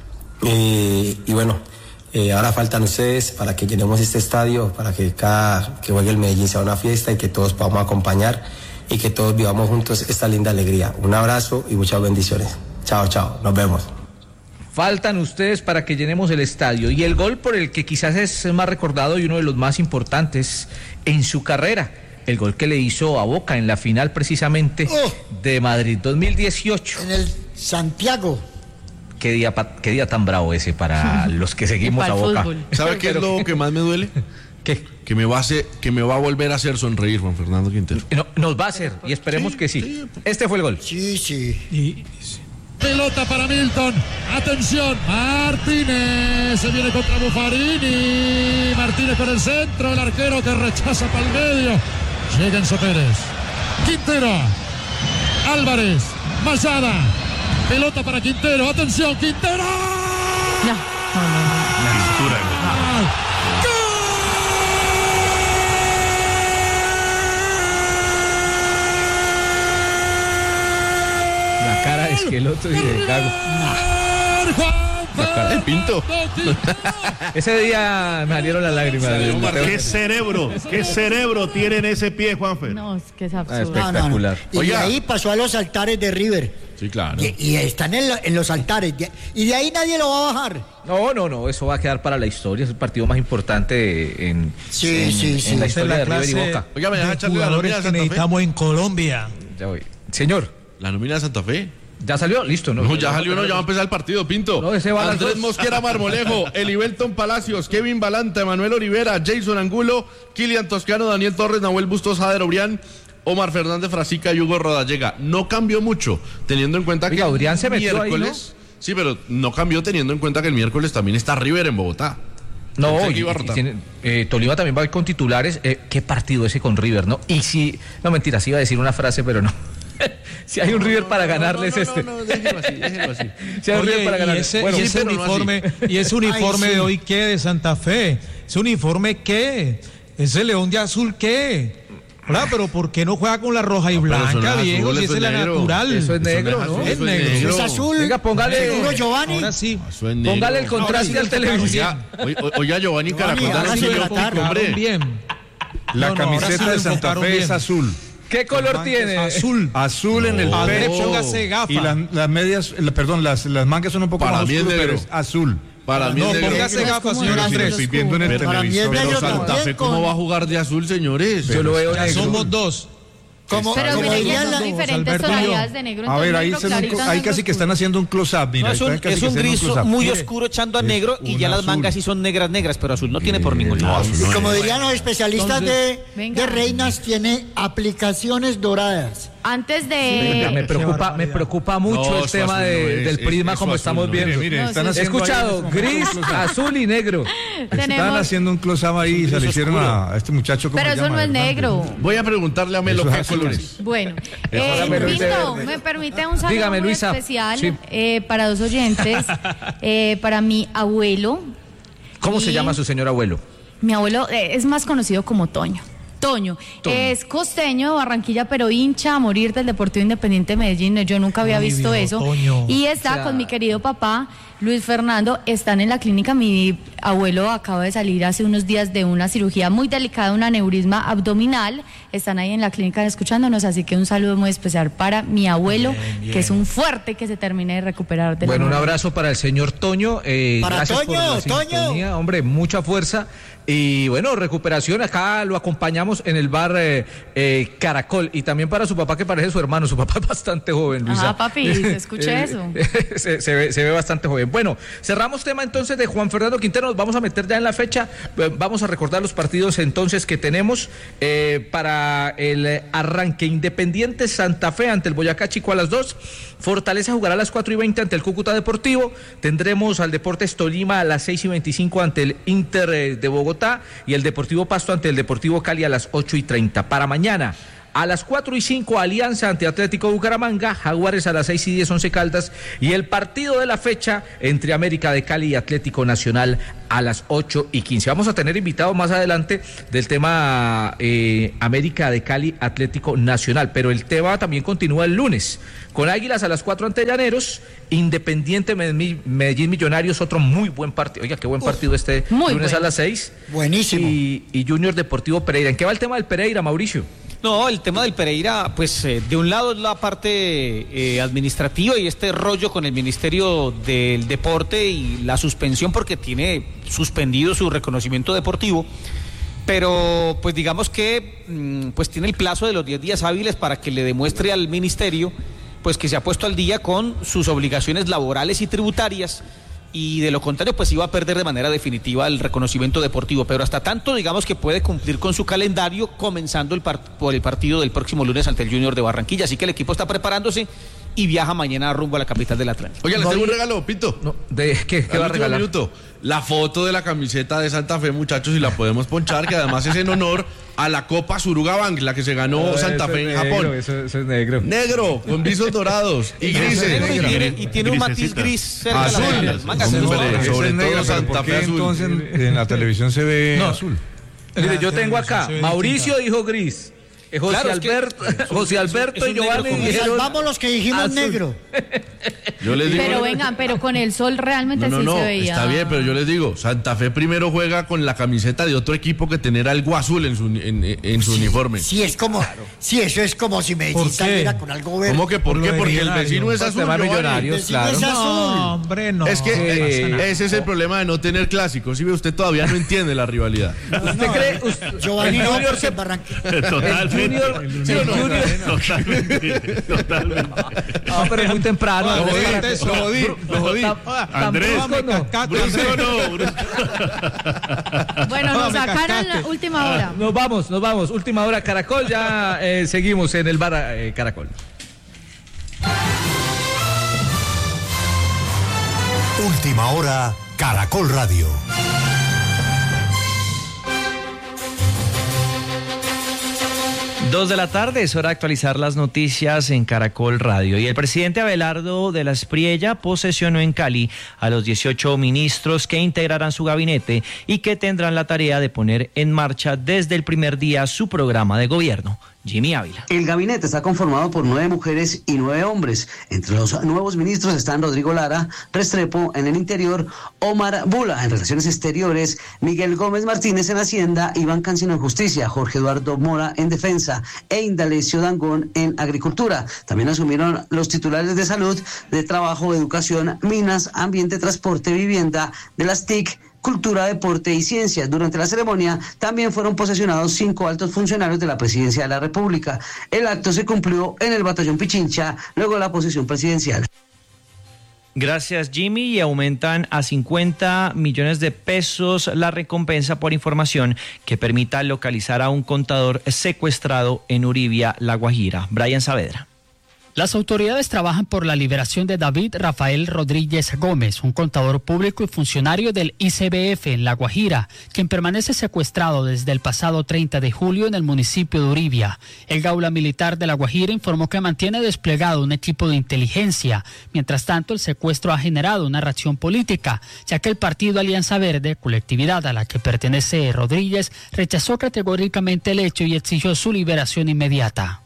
Eh, y bueno, eh, ahora faltan ustedes para que llenemos este estadio, para que cada que juegue el Medellín sea una fiesta y que todos podamos acompañar y que todos vivamos juntos esta linda alegría. Un abrazo y muchas bendiciones. Chao, chao, nos vemos. Faltan ustedes para que llenemos el estadio. Y el gol por el que quizás es más recordado y uno de los más importantes en su carrera, el gol que le hizo a Boca en la final precisamente oh. de Madrid dos mil dieciocho. En el Santiago. Qué día, qué día tan bravo ese para los que seguimos a Boca. ¿Sabe qué es lo que más me duele? ¿Qué? Que me va a hacer, que me va a volver a hacer sonreír Juan Fernando Quintero. No, nos va a hacer y esperemos sí, que sí. sí. Este fue el gol. Sí, sí. Y, sí. Pelota para Milton. Atención, Martínez se viene contra Buffarini. Martínez por el centro, el arquero que rechaza para el medio. Llega Enzo Pérez. Quintero. Álvarez. Mayada. Pelota para Quintero. Atención, Quintero. No, no, no. Una pintura. La cara de Esqueloto y de Gago. La cara de Pinto. Ese día me salieron las lágrimas. ¿Qué cerebro? ¿Qué cerebro tiene en ese pie, Juanfer? No, es que es absurdo. Ah, espectacular. No, no, no. Y Oiga. de ahí pasó a los altares de River. Sí, claro. Y, y están en, lo, en los altares. Y de ahí nadie lo va a bajar. No, no, no, eso va a quedar para la historia. Es el partido más importante en, sí, en, sí, en sí. la historia la de River y clase Boca. Oiga, me deja de echarle la nómina de jugadores que Santa Fe. necesitamos en Colombia. Ya voy. Señor, La nómina de Santa Fe. ¿ya salió? Listo, ¿no? No, ya salió, no, ya va a empezar el partido, Pinto. No, ese va a las Andrés dos. Mosquera Marmolejo, Elibelton Palacios, Kevin Balanta, Emanuel Olivera, Jason Angulo, Kilian Toscano, Daniel Torres, Nahuel Bustos, Jader Obrián, Omar Fernández Frasica y Hugo Rodallega. No cambió mucho, teniendo en cuenta Oiga, que Obrián se metió ahí, miércoles, sí, pero no cambió teniendo en cuenta que el miércoles también está River en Bogotá. No, Pensé y, que iba a y rotar. tiene, eh, Tolima también va a ir con titulares. Eh, ¿Qué partido ese con River, no? Y si, no mentira, sí iba a decir una frase, pero no. Si hay un River para ganarles no, no, este. No, no, déjelo así, déjelo así. Si hay un Oye, River para y ganarles. ese, Bueno, y sí, ese pero no uniforme, y ese uniforme Ay, sí. de hoy, ¿qué? De Santa Fe. ¿Ese uniforme qué? ¿Ese león de azul qué? Hola, pero ¿por qué no juega con la roja y No, pero eso no blanca, es Diego? azul, Si eso esa es es la negro. natural. Eso es negro, Eso ¿no? no es Es azul, negro. eso Es azul. Venga, póngale, Seguro Giovanni. Ahora sí. Eso es negro. póngale el contraste al televisor. Oiga, oiga, oiga, Giovanni Caracol, Giovanni, dale ahora un sí señor la público, tarde. hombre. Bien. La No, no, ahora camiseta sí de lo Santa enfocaron Fe bien. es azul. ¿Qué color tiene? Azul. Azul en el Andrés, pecho. póngase gafas. Y las, las medias, la- perdón, las, las mangas son un poco Para más mí es oscuras, pero negro. es azul. Para mí No, es negro. póngase Es gafas, como señor un Pero si lo Andrés. estoy viendo en el Pero- Para mí es televisor. negro Pero Santa también Fe, con- ¿cómo va a jugar de azul, señores? Yo lo veo Ya negro. somos dos. Como, Pero como mire, dirían ya la- son diferentes Alberto y yo. tonalidades de negro. A ver, entonces ahí, negro se- clarito, ahí negro casi que oscuro. están haciendo un close-up, mira. No, es un, están casi es que un haciendo gris close-up. muy Mire, oscuro echando a es negro y un ya las azul. mangas sí son negras, negras, pero azul no tiene por ningún lado. Como dirían los especialistas de, Venga. de reinas, tiene aplicaciones doradas. Antes Venga, me de... preocupa, me barbaridad. preocupa mucho No, el eso tema azul de- no es, del es- prisma eso como azul estamos no viendo. Mire, mire, No, están sí. He haciendo ahí escuchado en este momento gris, un close-up. azul y negro. Estaban tenemos... haciendo un close-up ahí y se le hicieron a, a este muchacho. ¿cómo Pero se eso llama? no es Hernández. negro. Voy a preguntarle a Melo Eso es qué azul. colores. Bueno, eh, Ahora me permite Pinto, verde. me permite un saludo Dígame, muy Luisa. especial Sí. eh, para dos oyentes, eh, para mi abuelo. ¿Cómo se Y llama su señor abuelo? Mi abuelo eh, es más conocido como Toño. Toño. Toño, es costeño de Barranquilla, pero hincha a morir del Deportivo Independiente de Medellín. Yo nunca había Ay, visto viejo eso. Toño. Y está O sea, con mi querido papá, Luis Fernando. Están en la clínica. Mi abuelo acaba de salir hace unos días de una cirugía muy delicada, un aneurisma abdominal. Están ahí en la clínica escuchándonos, así que un saludo muy especial para mi abuelo, Bien, bien. que es un fuerte que se termine de recuperar de la Bueno, un neumonía. abrazo para el señor Toño. Eh, Para gracias Toño, por la Toño. sintonía, hombre, mucha fuerza. Y bueno, recuperación, acá lo acompañamos en el bar eh, eh, Caracol. Y también para su papá, que parece su hermano. Su papá es bastante joven, Luisa. Ajá, papi, se escucha eso. se, se ve, se ve bastante joven. Bueno, cerramos tema entonces de Juan Fernando Quintero. Nos vamos a meter ya en la fecha. Eh, Vamos a recordar los partidos entonces que tenemos eh, para el eh, arranque. Independiente Santa Fe ante el Boyacá Chico a las dos. Fortaleza jugará a las cuatro y veinte ante el Cúcuta Deportivo. Tendremos al Deportes Tolima a las seis y veinticinco ante el Inter eh, de Bogotá. Y el Deportivo Pasto ante el Deportivo Cali a las ocho y treinta. Para mañana, a las cuatro y cinco, Alianza ante Atlético Bucaramanga, Jaguares a las seis y diez, Once Caldas, y el partido de la fecha entre América de Cali y Atlético Nacional a las ocho y quince. Vamos a tener invitados más adelante del tema eh, América de Cali, Atlético Nacional, pero el tema también continúa el lunes, con Águilas a las cuatro ante Llaneros, Independiente Medellín Millonarios, otro muy buen partido. Oiga, qué buen partido este muy lunes bueno. a las seis. Buenísimo. Y, y Junior Deportivo Pereira. ¿En qué va el tema del Pereira, Mauricio? No, el tema del Pereira, pues eh, de un lado es la parte eh, administrativa y este rollo con el Ministerio del Deporte y la suspensión porque tiene suspendido su reconocimiento deportivo, pero pues digamos que mm, pues tiene el plazo de los diez días hábiles para que le demuestre al Ministerio pues que se ha puesto al día con sus obligaciones laborales y tributarias, y de lo contrario pues iba a perder de manera definitiva el reconocimiento deportivo, pero hasta tanto digamos que puede cumplir con su calendario, comenzando el part- por el partido del próximo lunes ante el Junior de Barranquilla, así que el equipo está preparándose y viaja mañana rumbo a la capital del Atlántico. Oiga, les tengo un regalo, Pinto. No, de, ¿qué, qué Al va a último regalar? minuto, la foto de la camiseta de Santa Fe, muchachos, y la podemos ponchar, que además es en honor a la Copa Suruga Bank, la que se ganó Ah, Santa eso Fe es en negro, Japón. Eso, eso es negro. Negro, con visos dorados y grises. Negro y tiene, y tiene un matiz Grisecita. gris cerca Azul. de las mangas. Azul. No, Sobre- Ese sobre es todo negro, pero Santa ¿por Fe qué azul. entonces en, en la televisión se ve No. azul? Mire, yo tengo acá, Se ve Mauricio dijo gris. Eh, José Claro, es que- Alberto, José Alberto es un y Giovanni negro con- dijeron Salvamos los que dijimos azul. negro. Yo les digo, Pero vengan, pero con el sol realmente no, no, sí no, se veía. está bien, pero yo les digo, Santa Fe primero juega con la camiseta de otro equipo que tener algo azul en su, en, en su uniforme. Sí, es como, sí, eso es como si Medellín ¿Por qué? saliera con algo verde. ¿Cómo que por Por qué? lo de Porque el Millonarios. vecino es Por azul. tema Giovanni. Millonarios, vecino claro. es azul. No, hombre, no. Es que no eh, pasa nada. ese es el problema de no tener clásicos. Si ve, usted todavía no entiende la rivalidad. ¿Usted cree? Usted- Giovanni el no, Junior porque se en Barranquilla. Totalmente. El Junior, ¿sí o no? Totalmente. Totalmente. No, pero es muy temprano. Lo Andrés, jodí, para- lo jodí, lo jodí. Tam- Andrés, tampoco no. Brusco no, brusco. Bueno, No, nos me sacaron la cascaste. última hora. Nos vamos, nos vamos. Última hora, Caracol. Ya eh, seguimos en el bar eh, Caracol. Última hora, Caracol Radio. Dos de la tarde, es hora de actualizar las noticias en Caracol Radio. Y el presidente Abelardo de la Espriella posesionó en Cali a los dieciocho ministros que integrarán su gabinete y que tendrán la tarea de poner en marcha desde el primer día su programa de gobierno. Jimmy Ávila. El gabinete está conformado por nueve mujeres y nueve hombres. Entre los nuevos ministros están Rodrigo Lara, Restrepo en el Interior, Omar Bula en Relaciones Exteriores, Miguel Gómez Martínez en Hacienda, Iván Cancino en Justicia, Jorge Eduardo Mora en Defensa e Indalecio Dangón en Agricultura. También asumieron los titulares de Salud, de Trabajo, Educación, Minas, Ambiente, Transporte, Vivienda, de las T I C, Cultura, Deporte y Ciencias. Durante la ceremonia también fueron posesionados cinco altos funcionarios de la Presidencia de la República. El acto se cumplió en el Batallón Pichincha, luego de la posesión presidencial. Gracias, Jimmy. Y aumentan a cincuenta millones de pesos la recompensa por información que permita localizar a un contador secuestrado en Uribia, La Guajira. Brian Saavedra. Las autoridades trabajan por la liberación de David Rafael Rodríguez Gómez, un contador público y funcionario del I C B F en La Guajira, quien permanece secuestrado desde el pasado treinta de julio en el municipio de Uribia. El Gaula Militar de La Guajira informó que mantiene desplegado un equipo de inteligencia. Mientras tanto, el secuestro ha generado una reacción política, ya que el partido Alianza Verde, colectividad a la que pertenece Rodríguez, rechazó categóricamente el hecho y exigió su liberación inmediata.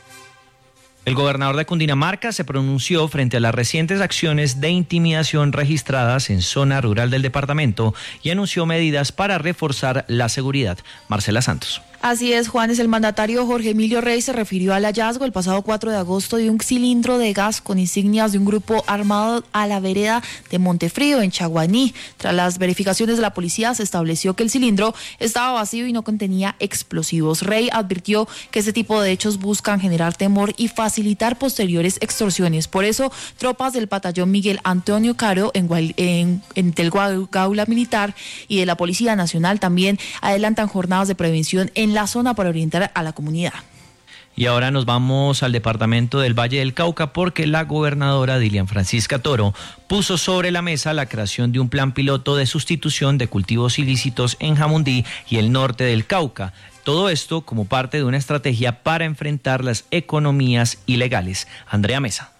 El gobernador de Cundinamarca se pronunció frente a las recientes acciones de intimidación registradas en zona rural del departamento y anunció medidas para reforzar la seguridad. Marcela Santos. Así es, Juanes. El mandatario Jorge Emilio Rey se refirió al hallazgo el pasado cuatro de agosto de un cilindro de gas con insignias de un grupo armado a la vereda de Montefrío, en Chaguaní. Tras las verificaciones de la policía, se estableció que el cilindro estaba vacío y no contenía explosivos. Rey advirtió que ese tipo de hechos buscan generar temor y facilitar posteriores extorsiones. Por eso, tropas del batallón Miguel Antonio Caro en, en, en del Gaula Militar y de la Policía Nacional también adelantan jornadas de prevención en la zona para orientar a la comunidad. Y ahora nos vamos al departamento del Valle del Cauca porque la gobernadora Dilian Francisca Toro puso sobre la mesa la creación de un plan piloto de sustitución de cultivos ilícitos en Jamundí y el norte del Cauca. Todo esto como parte de una estrategia para enfrentar las economías ilegales. Andrea Mesa.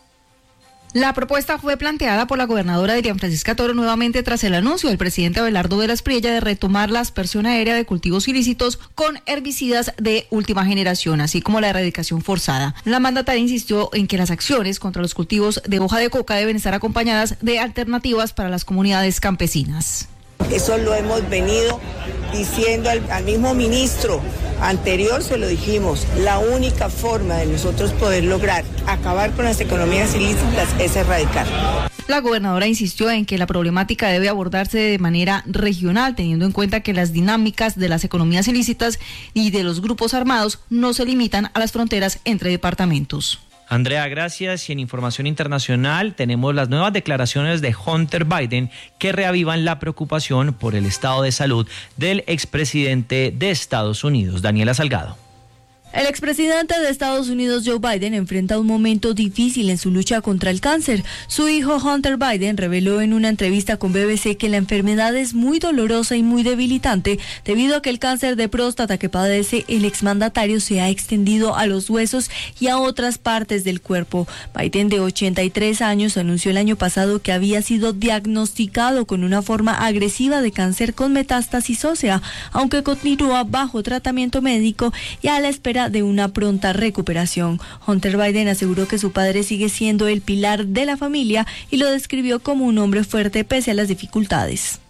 La propuesta fue planteada por la gobernadora Dilian Francisca Toro nuevamente tras el anuncio del presidente Abelardo Velas Priella de retomar la aspersión aérea de cultivos ilícitos con herbicidas de última generación, así como la erradicación forzada. La mandataria insistió en que las acciones contra los cultivos de hoja de coca deben estar acompañadas de alternativas para las comunidades campesinas. Eso lo hemos venido diciendo al, al mismo ministro anterior, se lo dijimos, la única forma de nosotros poder lograr acabar con las economías ilícitas es erradicar. La gobernadora insistió en que la problemática debe abordarse de manera regional, teniendo en cuenta que las dinámicas de las economías ilícitas y de los grupos armados no se limitan a las fronteras entre departamentos. Andrea, gracias. Y en información internacional tenemos las nuevas declaraciones de Hunter Biden que reavivan la preocupación por el estado de salud del expresidente de Estados Unidos, Daniela Salgado. El expresidente de Estados Unidos, Joe Biden, enfrenta un momento difícil en su lucha contra el cáncer. Su hijo Hunter Biden reveló en una entrevista con B B C que la enfermedad es muy dolorosa y muy debilitante debido a que el cáncer de próstata que padece el exmandatario se ha extendido a los huesos y a otras partes del cuerpo. Biden, de ochenta y tres años, anunció el año pasado que había sido diagnosticado con una forma agresiva de cáncer con metástasis ósea, aunque continúa bajo tratamiento médico y a la espera de una pronta recuperación. Hunter Biden aseguró que su padre sigue siendo el pilar de la familia y lo describió como un hombre fuerte pese a las dificultades.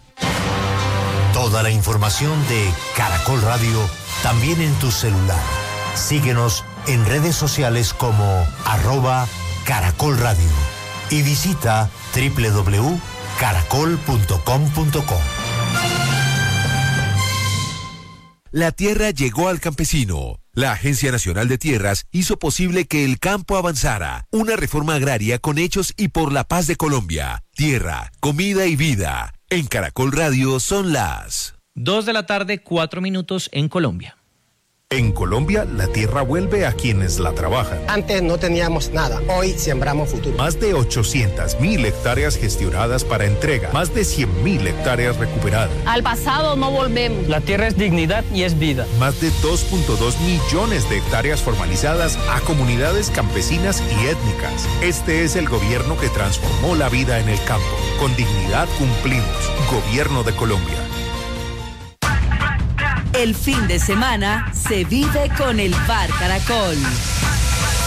Toda la información de Caracol Radio también en tu celular. Síguenos en redes sociales como arroba Caracol Radio y visita doble u doble u doble u punto caracol punto com punto co. La tierra llegó al campesino. La Agencia Nacional de Tierras hizo posible que el campo avanzara. Una reforma agraria con hechos y por la paz de Colombia. Tierra, comida y vida. En Caracol Radio son las dos de la tarde, cuatro minutos en Colombia. En Colombia, la tierra vuelve a quienes la trabajan. Antes no teníamos nada, hoy sembramos futuro. Más de ochocientas mil hectáreas gestionadas para entrega, más de cien mil hectáreas recuperadas. Al pasado no volvemos. La tierra es dignidad y es vida. Más de dos punto dos millones de hectáreas formalizadas a comunidades campesinas y étnicas. Este es el gobierno que transformó la vida en el campo. Con dignidad cumplimos. Gobierno de Colombia. El fin de semana se vive con el Bar Caracol.